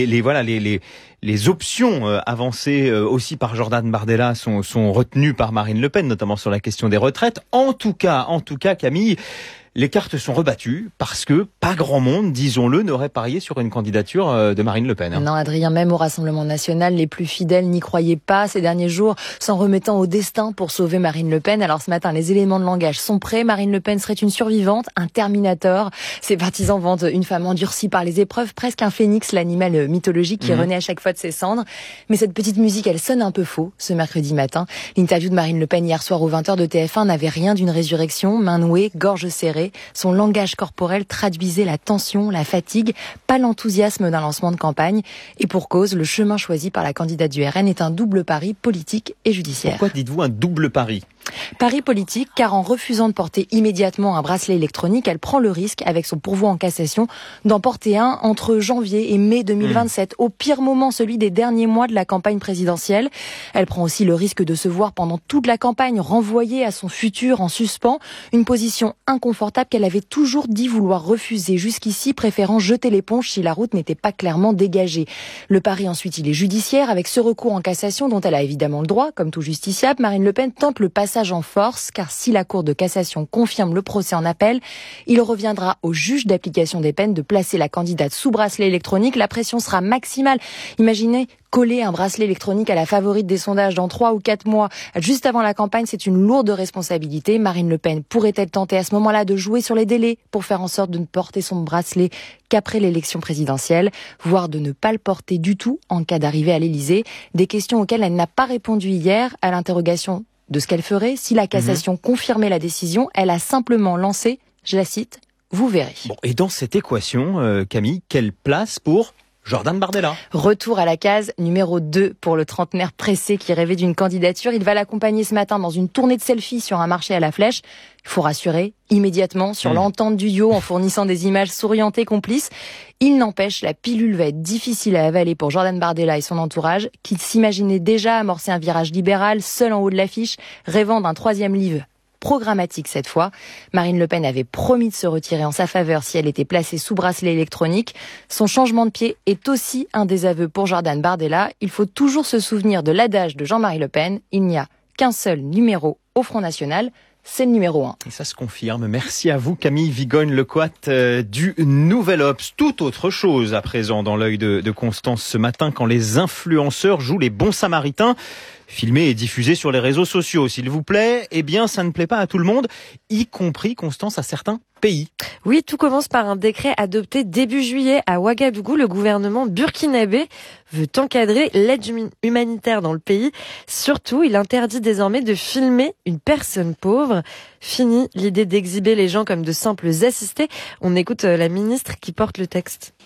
les options avancées aussi par Jordan Bardella sont retenues par Marine Le Pen, notamment sur la question des retraites. En tout cas, Camille, les cartes sont rebattues parce que pas grand monde, disons-le, n'aurait parié sur une candidature de Marine Le Pen. Non, Adrien, même au Rassemblement national, les plus fidèles n'y croyaient pas ces derniers jours, s'en remettant au destin pour sauver Marine Le Pen. Alors ce matin, les éléments de langage sont prêts. Marine Le Pen serait une survivante, un Terminator. Ses partisans vantent une femme endurcie par les épreuves, presque un phénix, l'animal mythologique qui renaît à chaque fois de ses cendres. Mais cette petite musique, elle sonne un peu faux ce mercredi matin. L'interview de Marine Le Pen hier soir aux 20h de TF1 n'avait rien d'une résurrection, main nouée, gorge serrée. Son langage corporel traduisait la tension, la fatigue, pas l'enthousiasme d'un lancement de campagne. Et pour cause, le chemin choisi par la candidate du RN est un double pari politique et judiciaire. Pourquoi dites-vous un double pari ? Pari politique, car en refusant de porter immédiatement un bracelet électronique, elle prend le risque, avec son pourvoi en cassation, d'en porter un entre janvier et mai 2027, au pire moment, celui des derniers mois de la campagne présidentielle. Elle prend aussi le risque de se voir pendant toute la campagne renvoyée à son futur en suspens, une position inconfortable qu'elle avait toujours dit vouloir refuser jusqu'ici, préférant jeter l'éponge si la route n'était pas clairement dégagée. Le pari ensuite, il est judiciaire, avec ce recours en cassation dont elle a évidemment le droit, comme tout justiciable. Marine Le Pen tente le passage en force, car si la Cour de cassation confirme le procès en appel, il reviendra au juge d'application des peines de placer la candidate sous bracelet électronique. La pression sera maximale. Imaginez coller un bracelet électronique à la favorite des sondages dans 3 ou 4 mois, juste avant la campagne, c'est une lourde responsabilité. Marine Le Pen pourrait-elle tenter à ce moment-là de jouer sur les délais pour faire en sorte de ne porter son bracelet qu'après l'élection présidentielle, voire de ne pas le porter du tout en cas d'arrivée à l'Élysée? Des questions auxquelles elle n'a pas répondu hier à l'interrogation de ce qu'elle ferait si la cassation confirmait la décision. Elle a simplement lancé, je la cite, « Vous verrez ». Bon, et dans cette équation, Camille, quelle place pour Jordan Bardella? Retour à la case numéro 2 pour le trentenaire pressé qui rêvait d'une candidature. Il va l'accompagner ce matin dans une tournée de selfies sur un marché à la Flèche. Il faut rassurer immédiatement sur l'entente du duo en fournissant des images souriantes et complices. Il n'empêche, la pilule va être difficile à avaler pour Jordan Bardella et son entourage, qui s'imaginaient déjà amorcer un virage libéral, seul en haut de l'affiche, rêvant d'un 3e livre programmatique cette fois. Marine Le Pen avait promis de se retirer en sa faveur si elle était placée sous bracelet électronique. Son changement de pied est aussi un désaveu pour Jordan Bardella. Il faut toujours se souvenir de l'adage de Jean-Marie Le Pen. Il n'y a qu'un seul numéro au Front National. C'est le numéro 1. Et ça se confirme. Merci à vous, Camille Vigogne-Lecoat du Nouvel Obs. Tout autre chose à présent dans l'œil de Constance ce matin, quand les influenceurs jouent les bons samaritains. Filmé et diffusé sur les réseaux sociaux, s'il vous plaît, eh bien, ça ne plaît pas à tout le monde, y compris, Constance, à certains pays. Oui, tout commence par un décret adopté début juillet à Ouagadougou. Le gouvernement burkinabé veut encadrer l'aide humanitaire dans le pays. Surtout, il interdit désormais de filmer une personne pauvre. Fini l'idée d'exhiber les gens comme de simples assistés. On écoute la ministre qui porte le texte.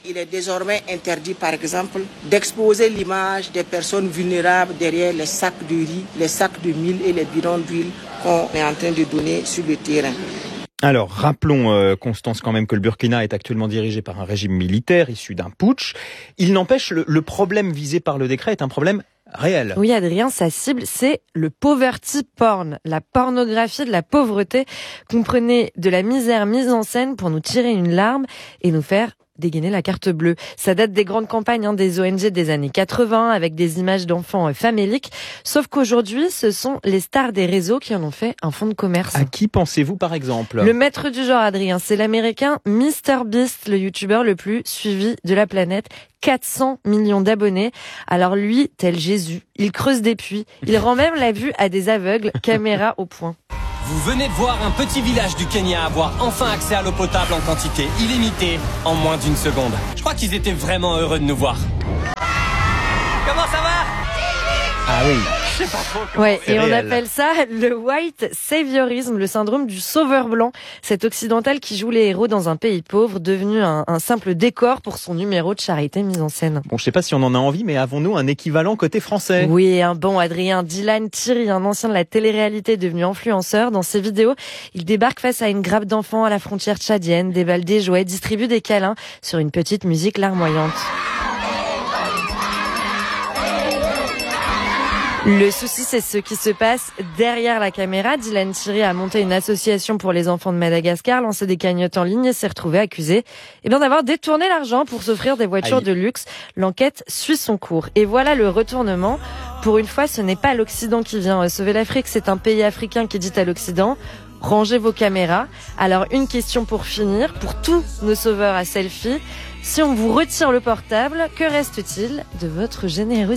Il est désormais interdit, par exemple, d'exposer l'image des personnes vulnérables derrière les sacs de riz, les sacs de mil et les bidons d'huile qu'on est en train de donner sur le terrain. Alors, rappelons, Constance, quand même que le Burkina est actuellement dirigé par un régime militaire issu d'un putsch. Il n'empêche, le problème visé par le décret est un problème réel. Oui, Adrien, sa cible, c'est le poverty porn, la pornographie de la pauvreté. Comprenez, de la misère mise en scène pour nous tirer une larme et nous faire dégainer la carte bleue. Ça date des grandes campagnes des ONG des années 80 avec des images d'enfants faméliques. Sauf qu'aujourd'hui, ce sont les stars des réseaux qui en ont fait un fonds de commerce. À qui pensez-vous par exemple ? Le maître du genre, Adrien, c'est l'américain MrBeast, le youtubeur le plus suivi de la planète. 400 millions d'abonnés. Alors lui, tel Jésus, il creuse des puits. Il rend même la vue à des aveugles, caméra au point. Vous venez de voir un petit village du Kenya avoir enfin accès à l'eau potable en quantité illimitée en moins d'1 seconde. Je crois qu'ils étaient vraiment heureux de nous voir. Comment ça va ? Ah oui. Je sais pas trop. Ouais, et on appelle ça le white saviorisme, le syndrome du sauveur blanc. Cet occidental qui joue les héros dans un pays pauvre, devenu un simple décor pour son numéro de charité mis en scène. Bon, je sais pas si on en a envie, mais avons-nous un équivalent côté français ? Oui, un bon Adrien. Dylan Thierry, un ancien de la télé-réalité devenu influenceur. Dans ses vidéos, il débarque face à une grappe d'enfants à la frontière tchadienne, déballe des jouets, distribue des câlins sur une petite musique larmoyante. Le souci, c'est ce qui se passe derrière la caméra. Dylan Thierry a monté une association pour les enfants de Madagascar, lancé des cagnottes en ligne et s'est retrouvé accusé d'avoir détourné l'argent pour s'offrir des voitures de luxe. L'enquête suit son cours. Et voilà le retournement. Pour une fois, ce n'est pas l'Occident qui vient sauver l'Afrique, c'est un pays africain qui dit à l'Occident: rangez vos caméras. Alors, une question pour finir, pour tous nos sauveurs à selfie. Si on vous retire le portable, que reste-t-il de votre générosité ?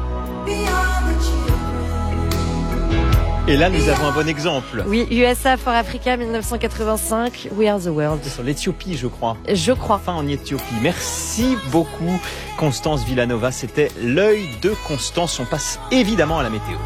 Et là, nous avons un bon exemple. Oui, USA for Africa 1985, We Are the World. C'est sur l'Éthiopie, je crois. Je crois. Enfin, en Éthiopie. Merci beaucoup, Constance Villanova. C'était l'œil de Constance. On passe évidemment à la météo.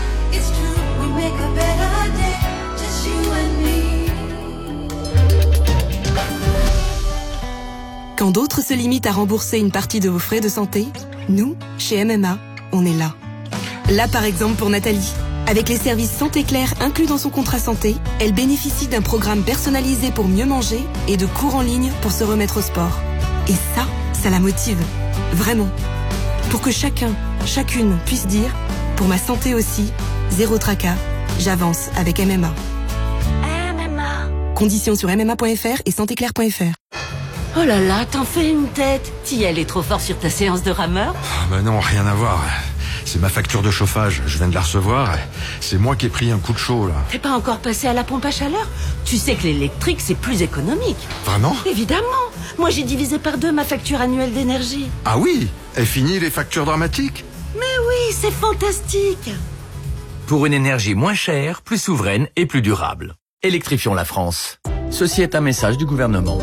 Quand d'autres se limitent à rembourser une partie de vos frais de santé, nous, chez MMA, on est là. Là, par exemple, pour Nathalie. Avec les services Santé Claire inclus dans son contrat santé, elle bénéficie d'un programme personnalisé pour mieux manger et de cours en ligne pour se remettre au sport. Et ça la motive. Vraiment. Pour que chacun, chacune puisse dire, pour ma santé aussi, zéro tracas, j'avance avec MMA. MMA. Conditions sur MMA.fr et santéclaire.fr. Oh là là, t'en fais une tête. T'y allais trop fort sur ta séance de rameur ? Bah non, rien à voir. C'est ma facture de chauffage, je viens de la recevoir. C'est moi qui ai pris un coup de chaud, là. T'es pas encore passé à la pompe à chaleur ? Tu sais que l'électrique, c'est plus économique. Vraiment ? Évidemment. Moi, j'ai divisé par 2 ma facture annuelle d'énergie. Ah oui ? Et fini les factures dramatiques ? Mais oui, c'est fantastique. Pour une énergie moins chère, plus souveraine et plus durable. Électrifions la France. Ceci est un message du gouvernement.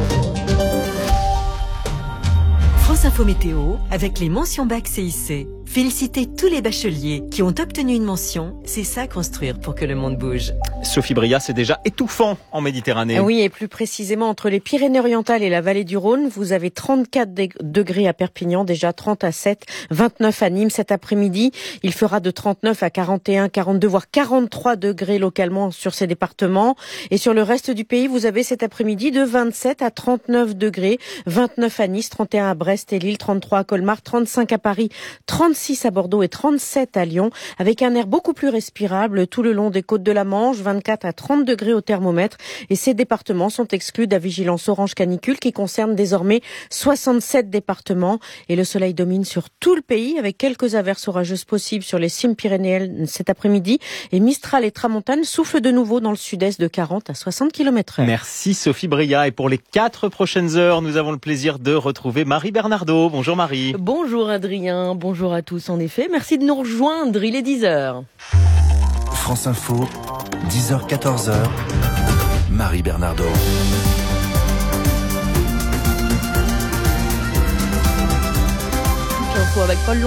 France Info Météo avec les mentions bac CIC. Félicitez tous les bacheliers qui ont obtenu une mention. C'est ça construire pour que le monde bouge. Sophie Bria, c'est déjà étouffant en Méditerranée. Oui, et plus précisément entre les Pyrénées-Orientales et la vallée du Rhône, vous avez 34 degrés à Perpignan, déjà 30 à 7, 29 à Nîmes cet après-midi. Il fera de 39 à 41, 42, voire 43 degrés localement sur ces départements. Et sur le reste du pays, vous avez cet après-midi de 27 à 39 degrés, 29 à Nice, 31 à Brest et Lille, 33 à Colmar, 35 à Paris, 36 à Bordeaux et 37 à Lyon, avec un air beaucoup plus respirable tout le long des côtes de la Manche, 24 à 30 degrés au thermomètre. Et ces départements sont exclus de la vigilance orange canicule qui concerne désormais 67 départements. Et le soleil domine sur tout le pays avec quelques averses orageuses possibles sur les cimes pyrénéennes cet après-midi. Et Mistral et Tramontane soufflent de nouveau dans le sud-est de 40 à 60 km/h. Merci Sophie Bria. Et pour les 4 prochaines heures, nous avons le plaisir de retrouver Marie Bernardo. Bonjour Marie. Bonjour Adrien, bonjour à tous en effet. Merci de nous rejoindre, il est 10h. France Info, 10h, 14h, Marie Bernardo. Info avec Paul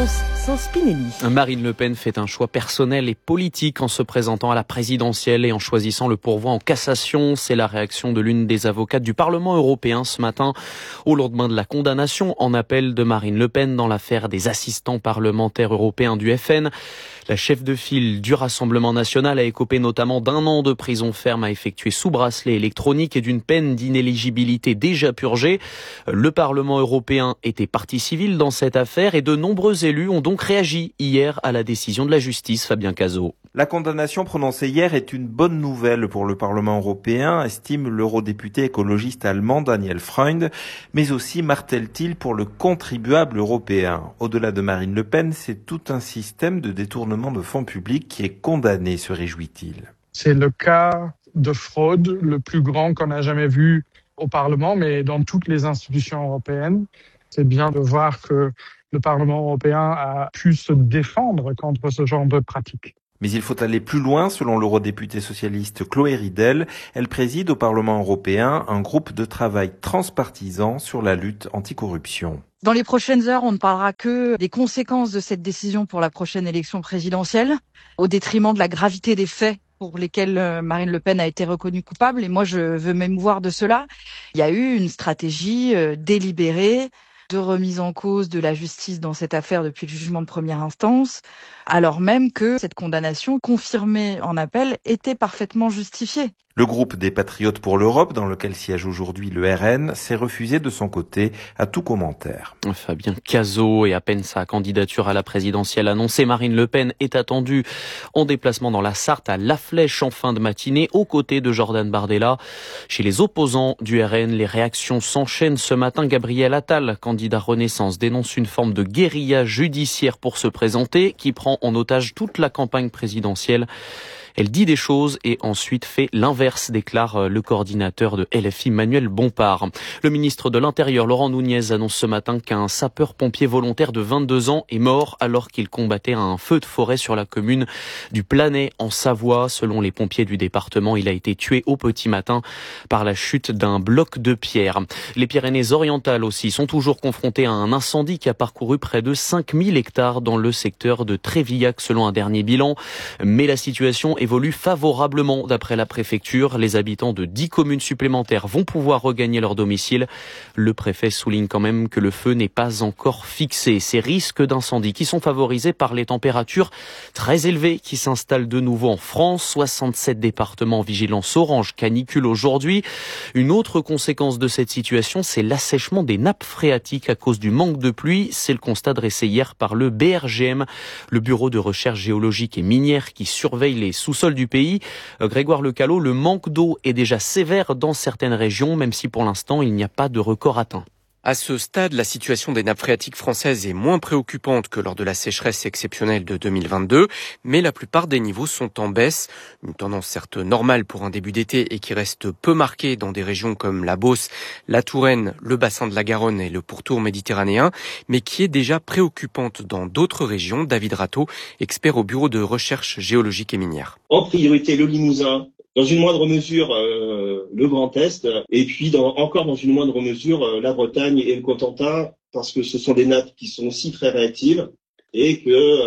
Lonssin Spinelli. Marine Le Pen fait un choix personnel et politique en se présentant à la présidentielle et en choisissant le pourvoi en cassation. C'est la réaction de l'une des avocates du Parlement européen ce matin, au lendemain de la condamnation en appel de Marine Le Pen dans l'affaire des assistants parlementaires européens du FN. La chef de file du Rassemblement national a écopé notamment d'1 an de prison ferme à effectuer sous bracelet électronique et d'une peine d'inéligibilité déjà purgée. Le Parlement européen était partie civile dans cette affaire et de nombreux élus ont donc réagi hier à la décision de la justice. Fabien Cazot. La condamnation prononcée hier est une bonne nouvelle pour le Parlement européen, estime l'eurodéputé écologiste allemand Daniel Freund, mais aussi martèle-t-il pour le contribuable européen. Au-delà de Marine Le Pen, c'est tout un système de détournement de fonds publics qui est condamné, se réjouit-il. C'est le cas de fraude le plus grand qu'on a jamais vu au Parlement, mais dans toutes les institutions européennes. C'est bien de voir que le Parlement européen a pu se défendre contre ce genre de pratiques. Mais il faut aller plus loin, selon l'eurodéputée socialiste Chloé Ridel. Elle préside au Parlement européen un groupe de travail transpartisan sur la lutte anticorruption. Dans les prochaines heures, on ne parlera que des conséquences de cette décision pour la prochaine élection présidentielle, au détriment de la gravité des faits pour lesquels Marine Le Pen a été reconnue coupable. Et moi, je veux m'émouvoir de cela. Il y a eu une stratégie délibérée de remise en cause de la justice dans cette affaire depuis le jugement de première instance, alors même que cette condamnation confirmée en appel était parfaitement justifiée. Le groupe des Patriotes pour l'Europe, dans lequel siège aujourd'hui le RN, s'est refusé de son côté à tout commentaire. Fabien Cazot, et à peine sa candidature à la présidentielle annoncée, Marine Le Pen est attendue en déplacement dans la Sarthe à La Flèche en fin de matinée, aux côtés de Jordan Bardella. Chez les opposants du RN, les réactions s'enchaînent. Ce matin, Gabriel Attal, candidat Renaissance, dénonce une forme de guérilla judiciaire pour se présenter, qui prend en otage toute la campagne présidentielle. Elle dit des choses et ensuite fait l'inverse, déclare le coordinateur de LFI, Manuel Bompard. Le ministre de l'Intérieur, Laurent Nunez, annonce ce matin qu'un sapeur-pompier volontaire de 22 ans est mort alors qu'il combattait un feu de forêt sur la commune du Planay en Savoie. Selon les pompiers du département, il a été tué au petit matin par la chute d'un bloc de pierre. Les Pyrénées-Orientales aussi sont toujours confrontées à un incendie qui a parcouru près de 5000 hectares dans le secteur de Trévillac selon un dernier bilan. Mais la situation évolue favorablement d'après la préfecture. Les habitants de 10 communes supplémentaires vont pouvoir regagner leur domicile. Le préfet souligne quand même que le feu n'est pas encore fixé. Ces risques d'incendie qui sont favorisés par les températures très élevées qui s'installent de nouveau en France. 67 départements en vigilance orange canicule aujourd'hui. Une autre conséquence de cette situation, c'est l'assèchement des nappes phréatiques à cause du manque de pluie. C'est le constat dressé hier par le BRGM, le Bureau de recherche géologique et minière qui surveille les sous-sol du pays. Grégoire Lecalot, le manque d'eau est déjà sévère dans certaines régions, même si pour l'instant il n'y a pas de record atteint. À ce stade, la situation des nappes phréatiques françaises est moins préoccupante que lors de la sécheresse exceptionnelle de 2022, mais la plupart des niveaux sont en baisse. Une tendance certes normale pour un début d'été et qui reste peu marquée dans des régions comme la Beauce, la Touraine, le bassin de la Garonne et le pourtour méditerranéen, mais qui est déjà préoccupante dans d'autres régions. David Rateau, expert au Bureau de recherche géologique et minière. En priorité, le Limousin. Dans une moindre mesure, le Grand Est, et puis encore dans une moindre mesure, la Bretagne et le Cotentin, parce que ce sont des nappes qui sont aussi très réactives, et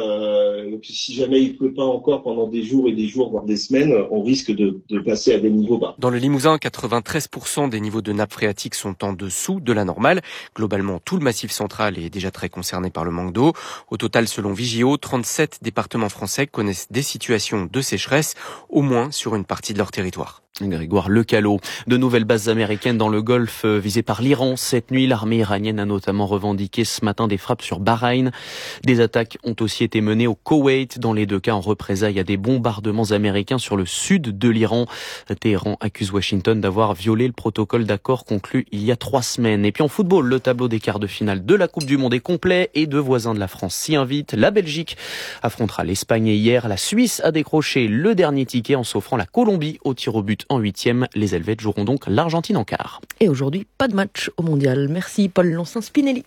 que si jamais il pleut pas encore pendant des jours et des jours, voire des semaines, on risque de passer à des niveaux bas. Dans le Limousin, 93% des niveaux de nappes phréatiques sont en dessous de la normale. Globalement, tout le massif central est déjà très concerné par le manque d'eau. Au total, selon Vigio, 37 départements français connaissent des situations de sécheresse, au moins sur une partie de leur territoire. Grégoire Lecalot. De nouvelles bases américaines dans le Golfe visées par l'Iran. Cette nuit, l'armée iranienne a notamment revendiqué ce matin des frappes sur Bahreïn. Des attaques ont aussi été menées au Koweït, dans les deux cas en représailles à des bombardements américains sur le sud de l'Iran. Téhéran accuse Washington d'avoir violé le protocole d'accord conclu il y a 3 semaines. Et puis en football, le tableau des quarts de finale de la Coupe du Monde est complet et 2 voisins de la France s'y invitent. La Belgique affrontera l'Espagne et hier, la Suisse a décroché le dernier ticket en s'offrant la Colombie au tir au but en 8e. Les Helvètes joueront donc l'Argentine en quart. Et aujourd'hui, pas de match au mondial. Merci Paul Lonssin-Spinelli.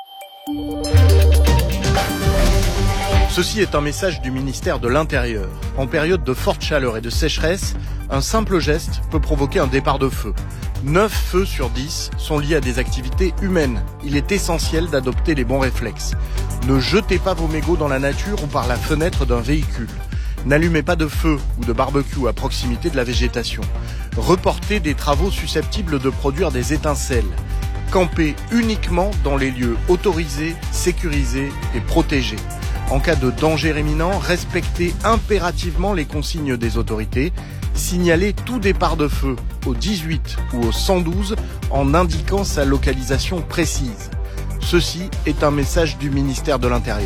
Ceci est un message du ministère de l'Intérieur. En période de forte chaleur et de sécheresse, un simple geste peut provoquer un départ de feu. 9 feux sur 10 sont liés à des activités humaines. Il est essentiel d'adopter les bons réflexes. Ne jetez pas vos mégots dans la nature ou par la fenêtre d'un véhicule. N'allumez pas de feu ou de barbecue à proximité de la végétation. Reportez des travaux susceptibles de produire des étincelles. Campez uniquement dans les lieux autorisés, sécurisés et protégés. En cas de danger imminent, respectez impérativement les consignes des autorités. Signalez tout départ de feu au 18 ou au 112 en indiquant sa localisation précise. Ceci est un message du ministère de l'Intérieur.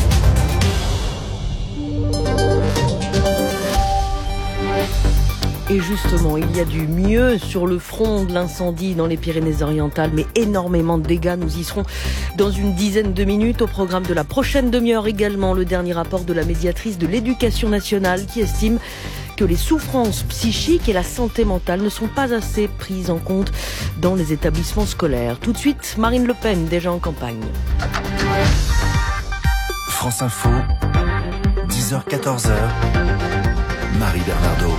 Et justement, il y a du mieux sur le front de l'incendie dans les Pyrénées-Orientales, mais énormément de dégâts. Nous y serons dans une dizaine de minutes. Au programme de la prochaine demi-heure également, le dernier rapport de la médiatrice de l'Éducation nationale qui estime que les souffrances psychiques et la santé mentale ne sont pas assez prises en compte dans les établissements scolaires. Tout de suite, Marine Le Pen, déjà en campagne. France Info, 10h-14h, Marie Bernardo.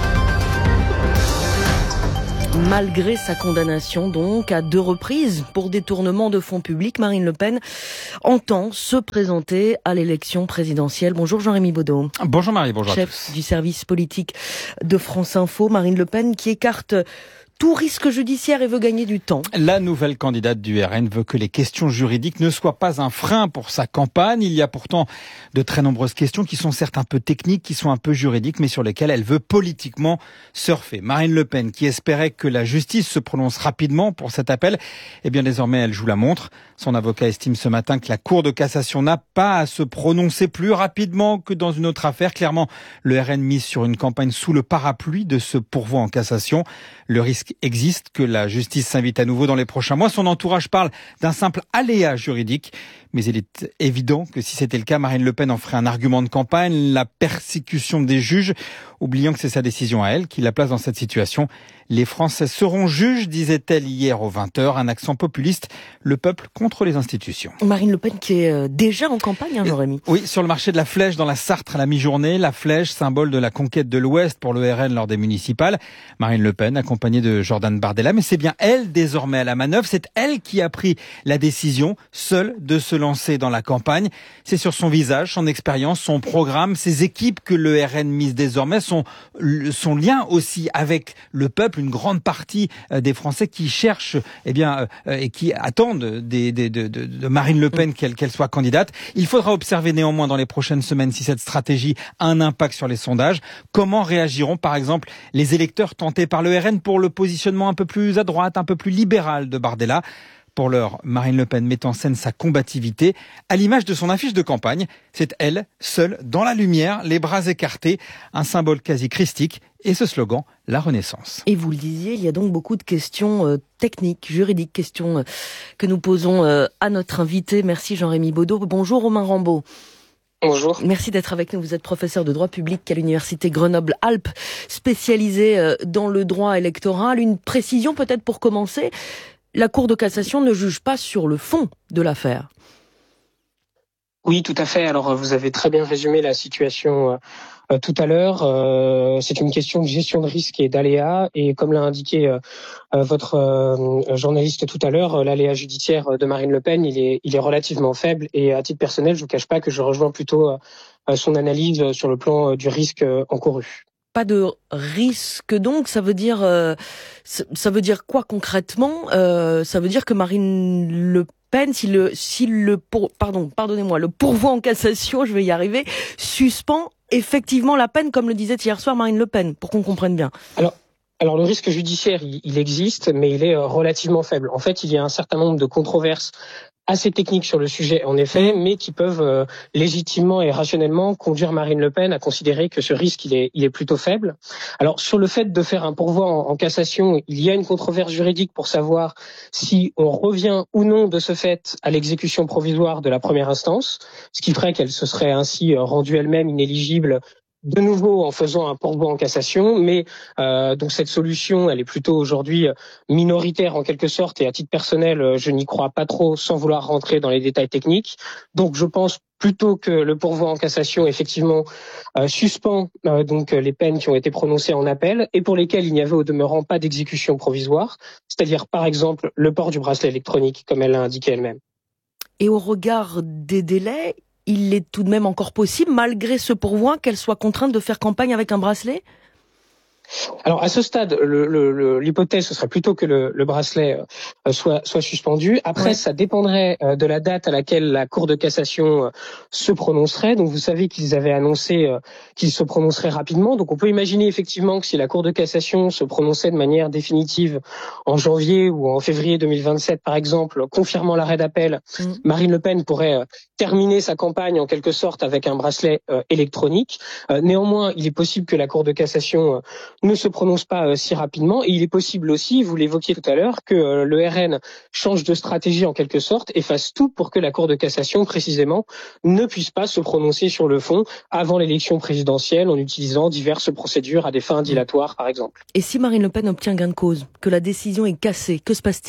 Malgré sa condamnation, donc, à 2 reprises pour détournement de fonds publics, Marine Le Pen entend se présenter à l'élection présidentielle. Bonjour Jean-Rémy Baudot. Bonjour Marie, bonjour chef à tous. Du service politique de France Info. Marine Le Pen qui écarte tout risque judiciaire et veut gagner du temps. La nouvelle candidate du RN veut que les questions juridiques ne soient pas un frein pour sa campagne. Il y a pourtant de très nombreuses questions qui sont certes un peu techniques, qui sont un peu juridiques, mais sur lesquelles elle veut politiquement surfer. Marine Le Pen, qui espérait que la justice se prononce rapidement pour cet appel, eh bien désormais elle joue la montre. Son avocat estime ce matin que la Cour de cassation n'a pas à se prononcer plus rapidement que dans une autre affaire. Clairement, le RN mise sur une campagne sous le parapluie de ce pourvoi en cassation. Le risque existe que la justice s'invite à nouveau dans les prochains mois. Son entourage parle d'un simple aléa juridique. Mais il est évident que si c'était le cas, Marine Le Pen en ferait un argument de campagne, la persécution des juges, oubliant que c'est sa décision à elle qui la place dans cette situation. Les Français seront juges, disait-elle hier aux 20h, un accent populiste, le peuple contre les institutions. Marine Le Pen qui est déjà en campagne, Jean-Rémy. Oui, sur le marché de la Flèche dans la Sarthe à la mi-journée, la Flèche, symbole de la conquête de l'Ouest pour le RN lors des municipales. Marine Le Pen, accompagnée de Jordan Bardella, mais c'est bien elle désormais à la manœuvre, c'est elle qui a pris la décision, seule, de se lancer dans la campagne. C'est sur son visage, son expérience, son programme, ses équipes que le RN mise désormais, son lien aussi avec le peuple, une grande partie des Français qui cherchent et qui attendent de Marine Le Pen qu'elle soit candidate. Il faudra observer néanmoins dans les prochaines semaines si cette stratégie a un impact sur les sondages. Comment réagiront par exemple les électeurs tentés par le RN pour le positionnement un peu plus à droite, un peu plus libéral de Bardella? Pour l'heure, Marine Le Pen met en scène sa combativité à l'image de son affiche de campagne. C'est elle, seule, dans la lumière, les bras écartés, un symbole quasi christique et ce slogan, la Renaissance. Et vous le disiez, il y a donc beaucoup de questions techniques, juridiques, questions que nous posons à notre invité. Merci Jean-Rémy Baudot. Bonjour Romain Rambaud. Bonjour. Merci d'être avec nous. Vous êtes professeur de droit public à l'université Grenoble-Alpes, spécialisé dans le droit électoral. Une précision peut-être pour commencer. La Cour de cassation ne juge pas sur le fond de l'affaire. Oui, tout à fait. Alors, vous avez très bien résumé la situation tout à l'heure. C'est une question de gestion de risque et d'aléa. Et comme l'a indiqué votre journaliste tout à l'heure, l'aléa judiciaire de Marine Le Pen, il est relativement faible. Et à titre personnel, je vous cache pas que je rejoins plutôt son analyse sur le plan du risque encouru. Pas de risque donc, ça veut dire quoi concrètement? Ça veut dire que Marine Le Pen, le pourvoi en cassation, je vais y arriver, suspend effectivement la peine, comme le disait hier soir Marine Le Pen, pour qu'on comprenne bien. Alors le risque judiciaire, il existe, mais il est relativement faible. En fait, il y a un certain nombre de controverses assez techniques sur le sujet, en effet, mais qui peuvent légitimement et rationnellement conduire Marine Le Pen à considérer que ce risque, il est plutôt faible. Alors, sur le fait de faire un pourvoi en cassation, il y a une controverse juridique pour savoir si on revient ou non de ce fait à l'exécution provisoire de la première instance, ce qui ferait qu'elle se serait ainsi rendue elle-même inéligible de nouveau en faisant un pourvoi en cassation, mais donc cette solution, elle est plutôt aujourd'hui minoritaire en quelque sorte, et à titre personnel, je n'y crois pas trop, sans vouloir rentrer dans les détails techniques. Donc je pense plutôt que le pourvoi en cassation effectivement suspend donc les peines qui ont été prononcées en appel et pour lesquelles il n'y avait au demeurant pas d'exécution provisoire, c'est-à-dire par exemple le port du bracelet électronique, comme elle l'a indiqué elle-même. Et au regard des délais, il est tout de même encore possible, malgré ce pourvoi, qu'elle soit contrainte de faire campagne avec un bracelet ? Alors à ce stade, l'hypothèse ce serait plutôt que le bracelet soit suspendu. Après, ça dépendrait de la date à laquelle la Cour de cassation se prononcerait. Donc vous savez qu'ils avaient annoncé qu'ils se prononceraient rapidement. Donc on peut imaginer effectivement que si la Cour de cassation se prononçait de manière définitive en janvier ou en février 2027 par exemple, confirmant l'arrêt d'appel, Marine Le Pen pourrait terminer sa campagne en quelque sorte avec un bracelet électronique. Néanmoins, il est possible que la Cour de cassation ne se prononce pas si rapidement, et il est possible aussi, vous l'évoquiez tout à l'heure, que le RN change de stratégie en quelque sorte et fasse tout pour que la Cour de cassation précisément ne puisse pas se prononcer sur le fond avant l'élection présidentielle en utilisant diverses procédures à des fins dilatoires par exemple. Et si Marine Le Pen obtient gain de cause, que la décision est cassée, que se passe-t-il ?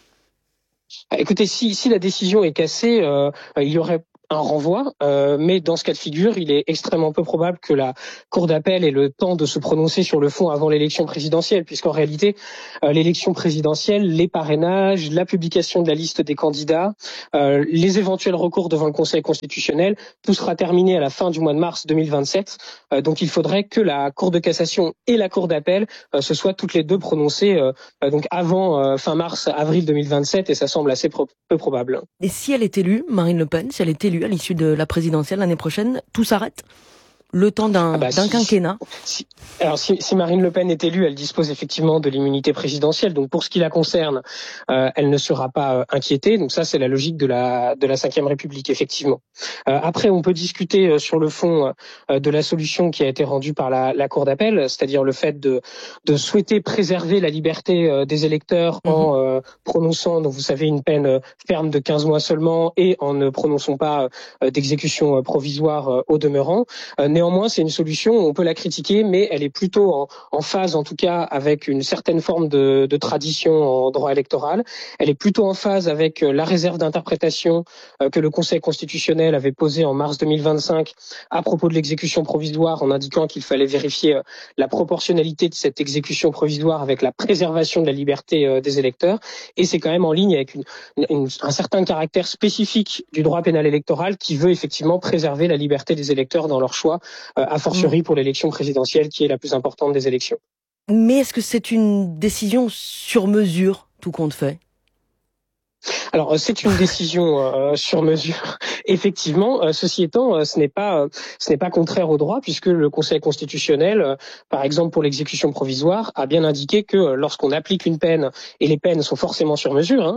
Écoutez, si la décision est cassée, il y aurait un renvoi, mais dans ce cas de figure, il est extrêmement peu probable que la Cour d'appel ait le temps de se prononcer sur le fond avant l'élection présidentielle, puisqu'en réalité, l'élection présidentielle, les parrainages, la publication de la liste des candidats, les éventuels recours devant le Conseil constitutionnel, tout sera terminé à la fin du mois de mars 2027. Donc il faudrait que la Cour de cassation et la Cour d'appel se soient toutes les deux prononcées donc avant fin mars, avril 2027, et ça semble assez peu probable. Et si elle est élue, Marine Le Pen, si elle est élue à l'issue de la présidentielle l'année prochaine, tout s'arrête ? Le temps d'un quinquennat. Si Marine Le Pen est élue, elle dispose effectivement de l'immunité présidentielle. Donc pour ce qui la concerne, elle ne sera pas inquiétée. Donc ça, c'est la logique de la Ve République, effectivement. Après, on peut discuter sur le fond de la solution qui a été rendue par la Cour d'appel, c'est-à-dire le fait de souhaiter préserver la liberté des électeurs en prononçant, donc vous savez, une peine ferme de 15 mois seulement et en ne prononçant pas d'exécution provisoire au demeurant. Néanmoins, c'est une solution, on peut la critiquer, mais elle est plutôt en phase, en tout cas, avec une certaine forme de tradition en droit électoral. Elle est plutôt en phase avec la réserve d'interprétation que le Conseil constitutionnel avait posée en mars 2025 à propos de l'exécution provisoire, en indiquant qu'il fallait vérifier la proportionnalité de cette exécution provisoire avec la préservation de la liberté des électeurs. Et c'est quand même en ligne avec un certain caractère spécifique du droit pénal électoral qui veut effectivement préserver la liberté des électeurs dans leur choix, a fortiori pour l'élection présidentielle qui est la plus importante des élections. Mais est-ce que c'est une décision sur mesure, tout compte fait ? Alors c'est une décision sur mesure, effectivement. Ceci étant, ce n'est pas contraire au droit, puisque le Conseil constitutionnel, par exemple pour l'exécution provisoire, a bien indiqué que lorsqu'on applique une peine, et les peines sont forcément sur mesure,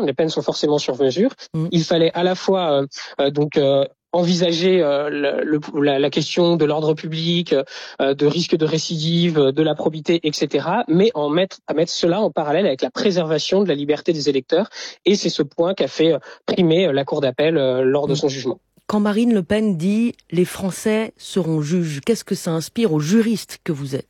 il fallait à la fois envisager la question de l'ordre public, de risque de récidive, de la probité, etc., mais à mettre cela en parallèle avec la préservation de la liberté des électeurs. Et c'est ce point qu'a fait primer la Cour d'appel lors de son jugement. Quand Marine Le Pen dit « les Français seront juges », qu'est-ce que ça inspire aux juristes que vous êtes ?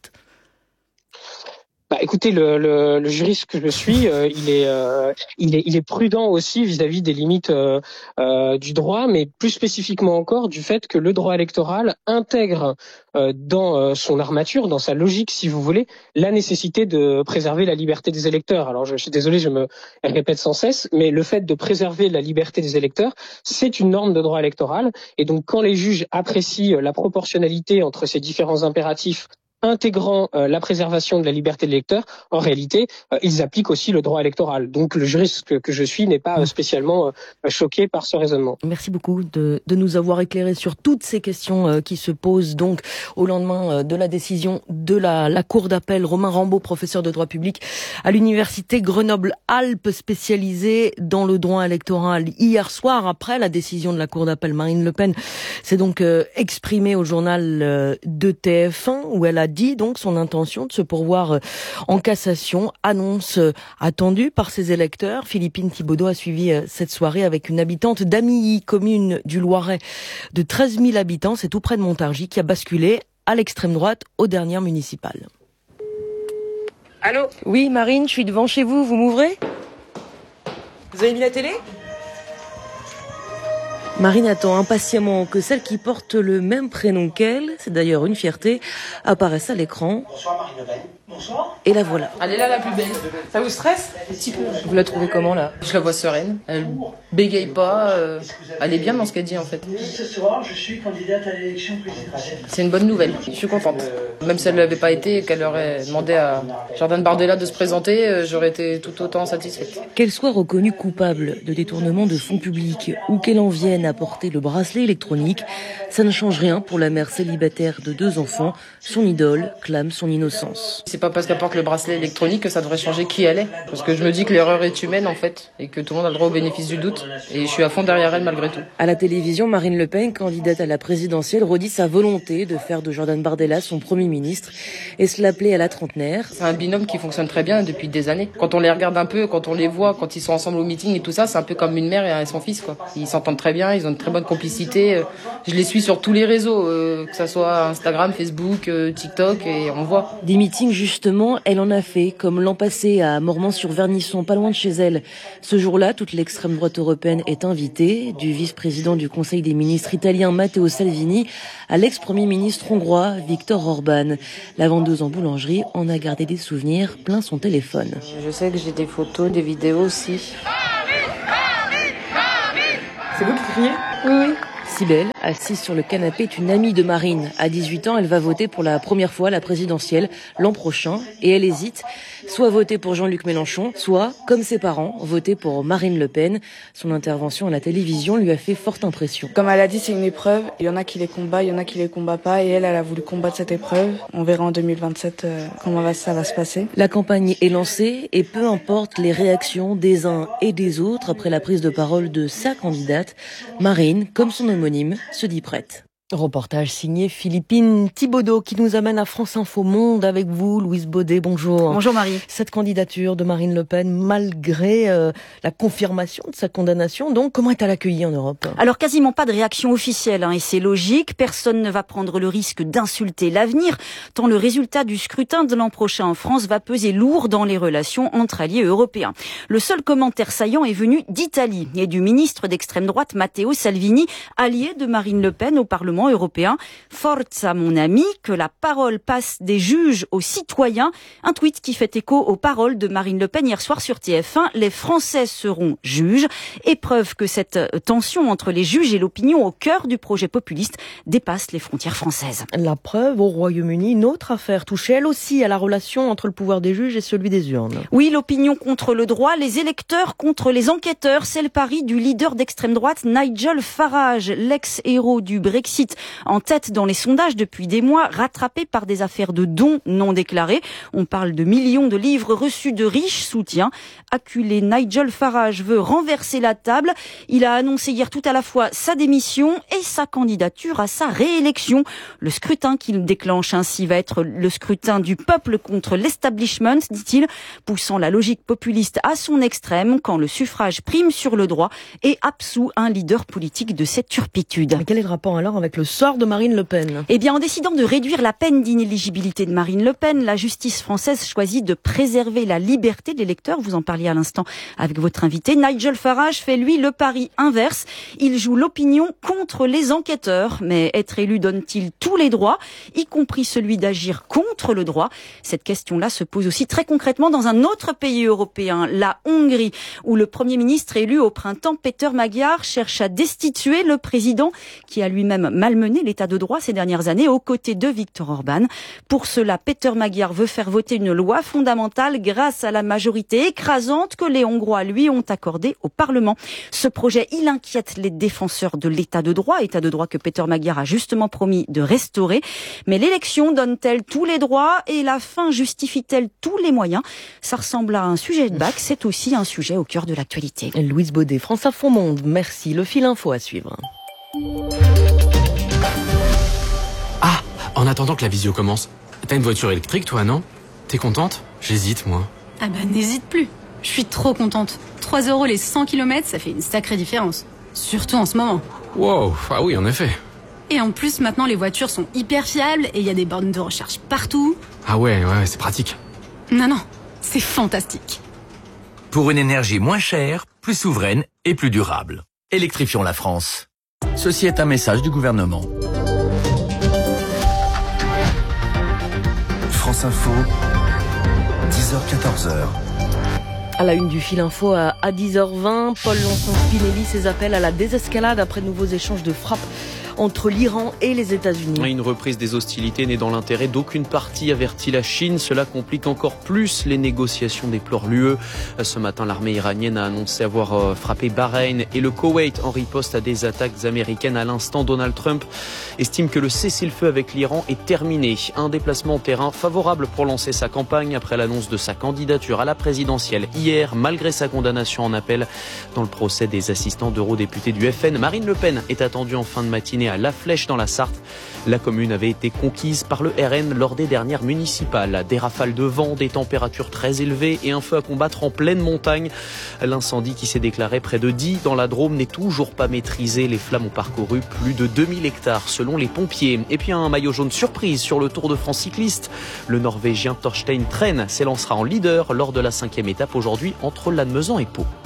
Écoutez, le juriste que je suis, il est prudent aussi vis-à-vis des limites du droit, mais plus spécifiquement encore du fait que le droit électoral intègre dans son armature, dans sa logique, si vous voulez, la nécessité de préserver la liberté des électeurs. Alors je suis désolé, je me répète sans cesse, mais le fait de préserver la liberté des électeurs, c'est une norme de droit électoral. Et donc quand les juges apprécient la proportionnalité entre ces différents impératifs intégrant la préservation de la liberté de l'électeur, en réalité, ils appliquent aussi le droit électoral. Donc le juriste que je suis n'est pas spécialement choqué par ce raisonnement. Merci beaucoup de nous avoir éclairé sur toutes ces questions qui se posent donc au lendemain de la décision de la Cour d'appel. Romain Rambaud, professeur de droit public à l'université Grenoble-Alpes, spécialisé dans le droit électoral. Hier soir, après la décision de la Cour d'appel, Marine Le Pen s'est donc exprimée au journal de TF1 où elle a dit donc son intention de se pourvoir en cassation, annonce attendue par ses électeurs. Philippine Thibaudot a suivi cette soirée avec une habitante d'Amilly, commune du Loiret de 13 000 habitants, c'est tout près de Montargis, qui a basculé à l'extrême droite aux dernières municipales. Allô ? Oui, Marine, je suis devant chez vous, vous m'ouvrez ? Vous avez mis la télé ? Marine attend impatiemment que celle qui porte le même prénom qu'elle, c'est d'ailleurs une fierté, apparaisse à l'écran. Bonsoir Marine Le Pen. Et la voilà. Elle est là la plus belle. Ça vous stresse? Un petit peu. Vous la trouvez comment là? Je la vois sereine. Elle bégaye pas. Elle est bien dans ce qu'elle dit en fait. Ce soir, je suis candidate à l'élection présidentielle. C'est une bonne nouvelle. Je suis contente. Même si elle ne l'avait pas été et qu'elle aurait demandé à Jordan Bardella de se présenter, j'aurais été tout autant satisfaite. Qu'elle soit reconnue coupable de détournement de fonds publics ou qu'elle en vienne à porter le bracelet électronique, ça ne change rien pour la mère célibataire de 2 enfants. Son idole clame son innocence. C'est pas parce qu'elle porte le bracelet électronique que ça devrait changer qui elle est. Parce que je me dis que l'erreur est humaine en fait et que tout le monde a le droit au bénéfice du doute. Et je suis à fond derrière elle malgré tout. À la télévision, Marine Le Pen, candidate à la présidentielle, redit sa volonté de faire de Jordan Bardella son premier ministre et se l'appeler à la trentenaire. C'est un binôme qui fonctionne très bien depuis des années. Quand on les regarde un peu, quand on les voit, quand ils sont ensemble au meeting et tout ça, c'est un peu comme une mère et son fils quoi. Ils s'entendent très bien, ils ont une très bonne complicité. Je les suis sur tous les réseaux, que ça soit Instagram, Facebook, TikTok et on voit. Des meetings justement, elle en a fait, comme l'an passé à Mormant-sur-Vernisson, pas loin de chez elle. Ce jour-là, toute l'extrême droite européenne est invitée, du vice-président du Conseil des ministres italien Matteo Salvini à l'ex-premier ministre hongrois Viktor Orban. La vendeuse en boulangerie en a gardé des souvenirs plein son téléphone. Je sais que j'ai des photos, des vidéos aussi. C'est vous qui criez? Oui. Cybèle, assise sur le canapé, est une amie de Marine. À 18 ans, elle va voter pour la première fois à la présidentielle l'an prochain et elle hésite, soit voter pour Jean-Luc Mélenchon, soit, comme ses parents, voter pour Marine Le Pen. Son intervention à la télévision lui a fait forte impression. Comme elle a dit, c'est une épreuve. Il y en a qui les combattent, il y en a qui les combattent pas et elle a voulu combattre cette épreuve. On verra en 2027 comment ça va se passer. La campagne est lancée et peu importe les réactions des uns et des autres après la prise de parole de sa candidate, Marine, comme son homonyme, se dit prête. Reportage signé Philippine Thibaudot qui nous amène à France Info Monde avec vous, Louise Baudet. Bonjour. Bonjour Marie. Cette candidature de Marine Le Pen, malgré la confirmation de sa condamnation, donc comment est-elle accueillie en Europe? Alors quasiment pas de réaction officielle, et c'est logique. Personne ne va prendre le risque d'insulter l'avenir, tant le résultat du scrutin de l'an prochain en France va peser lourd dans les relations entre alliés européens. Le seul commentaire saillant est venu d'Italie et du ministre d'extrême droite Matteo Salvini, allié de Marine Le Pen au Parlement européen. Forza mon ami, que la parole passe des juges aux citoyens. Un tweet qui fait écho aux paroles de Marine Le Pen hier soir sur TF1. Les Français seront juges. Et preuve que cette tension entre les juges et l'opinion au cœur du projet populiste dépasse les frontières françaises. La preuve au Royaume-Uni, une autre affaire touche elle aussi à la relation entre le pouvoir des juges et celui des urnes. Oui, l'opinion contre le droit, les électeurs contre les enquêteurs. C'est le pari du leader d'extrême droite Nigel Farage, l'ex-héros du Brexit, en tête dans les sondages depuis des mois, rattrapé par des affaires de dons non déclarés. On parle de millions de livres reçus de riches soutiens. Acculé, Nigel Farage veut renverser la table. Il a annoncé hier tout à la fois sa démission et sa candidature à sa réélection. Le scrutin qu'il déclenche ainsi va être le scrutin du peuple contre l'establishment, dit-il, poussant la logique populiste à son extrême quand le suffrage prime sur le droit et absout un leader politique de cette turpitude. Mais quel est le rapport alors avec le sort de Marine Le Pen? Eh bien, en décidant de réduire la peine d'inéligibilité de Marine Le Pen, la justice française choisit de préserver la liberté de l'électeur. Vous en parliez à l'instant avec votre invité. Nigel Farage fait, lui, le pari inverse. Il joue l'opinion contre les enquêteurs. Mais être élu donne-t-il tous les droits, y compris celui d'agir contre le droit? Cette question-là se pose aussi très concrètement dans un autre pays européen, la Hongrie, où le Premier ministre élu au printemps, Péter Magyar, cherche à destituer le président qui a lui-même malmené l'état de droit ces dernières années aux côtés de Viktor Orban. Pour cela, Péter Magyar veut faire voter une loi fondamentale grâce à la majorité écrasante que les Hongrois lui ont accordée au Parlement. Ce projet, il inquiète les défenseurs de l'état de droit que Péter Magyar a justement promis de restaurer. Mais l'élection donne-t-elle tous les droits et la fin justifie-t-elle tous les moyens? Ça ressemble à un sujet de bac, c'est aussi un sujet au cœur de l'actualité. Louise Baudet, France Info Monde, merci. Le fil info à suivre. Ah, en attendant que la visio commence, t'as une voiture électrique toi, non? T'es contente? J'hésite moi. Ah bah n'hésite plus, je suis trop contente. 3 € les 100 km, ça fait une sacrée différence. Surtout en ce moment. Wow, ah oui en effet. Et en plus maintenant les voitures sont hyper fiables et il y a des bornes de recharge partout. Ah ouais, c'est pratique. Non, c'est fantastique. Pour une énergie moins chère, plus souveraine et plus durable. Électrifions la France. Ceci est un message du gouvernement. France Info, 10h-14h. À la une du fil info à 10h20, Paul Lonson-Spinelli, ses appels à la désescalade après de nouveaux échanges de frappes entre l'Iran et les États-Unis. Une reprise des hostilités n'est dans l'intérêt d'aucune partie, avertit la Chine. Cela complique encore plus les négociations, déplore l'UE. Ce matin, l'armée iranienne a annoncé avoir frappé Bahreïn et le Koweït en riposte à des attaques américaines. À l'instant, Donald Trump estime que le cessez-le-feu avec l'Iran est terminé. Un déplacement en terrain favorable pour lancer sa campagne après l'annonce de sa candidature à la présidentielle hier, malgré sa condamnation en appel dans le procès des assistants d'eurodéputés du FN. Marine Le Pen est attendue en fin de matinée à La Flèche dans la Sarthe. La commune avait été conquise par le RN lors des dernières municipales. Des rafales de vent, des températures très élevées et un feu à combattre en pleine montagne. L'incendie qui s'est déclaré près de Die dans la Drôme n'est toujours pas maîtrisé. Les flammes ont parcouru plus de 2000 hectares selon les pompiers. Et puis un maillot jaune surprise sur le Tour de France cycliste. Le Norvégien Torstein Tren s'élancera en leader lors de la 5e étape aujourd'hui entre Lannemezan et Pau.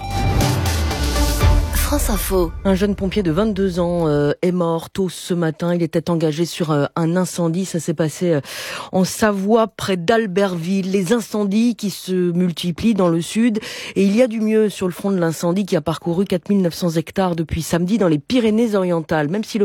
France Info. Un jeune pompier de 22 ans est mort tôt ce matin. Il était engagé sur un incendie. Ça s'est passé en Savoie, près d'Albertville. Les incendies qui se multiplient dans le sud. Et il y a du mieux sur le front de l'incendie qui a parcouru 4900 hectares depuis samedi dans les Pyrénées-Orientales. Même si le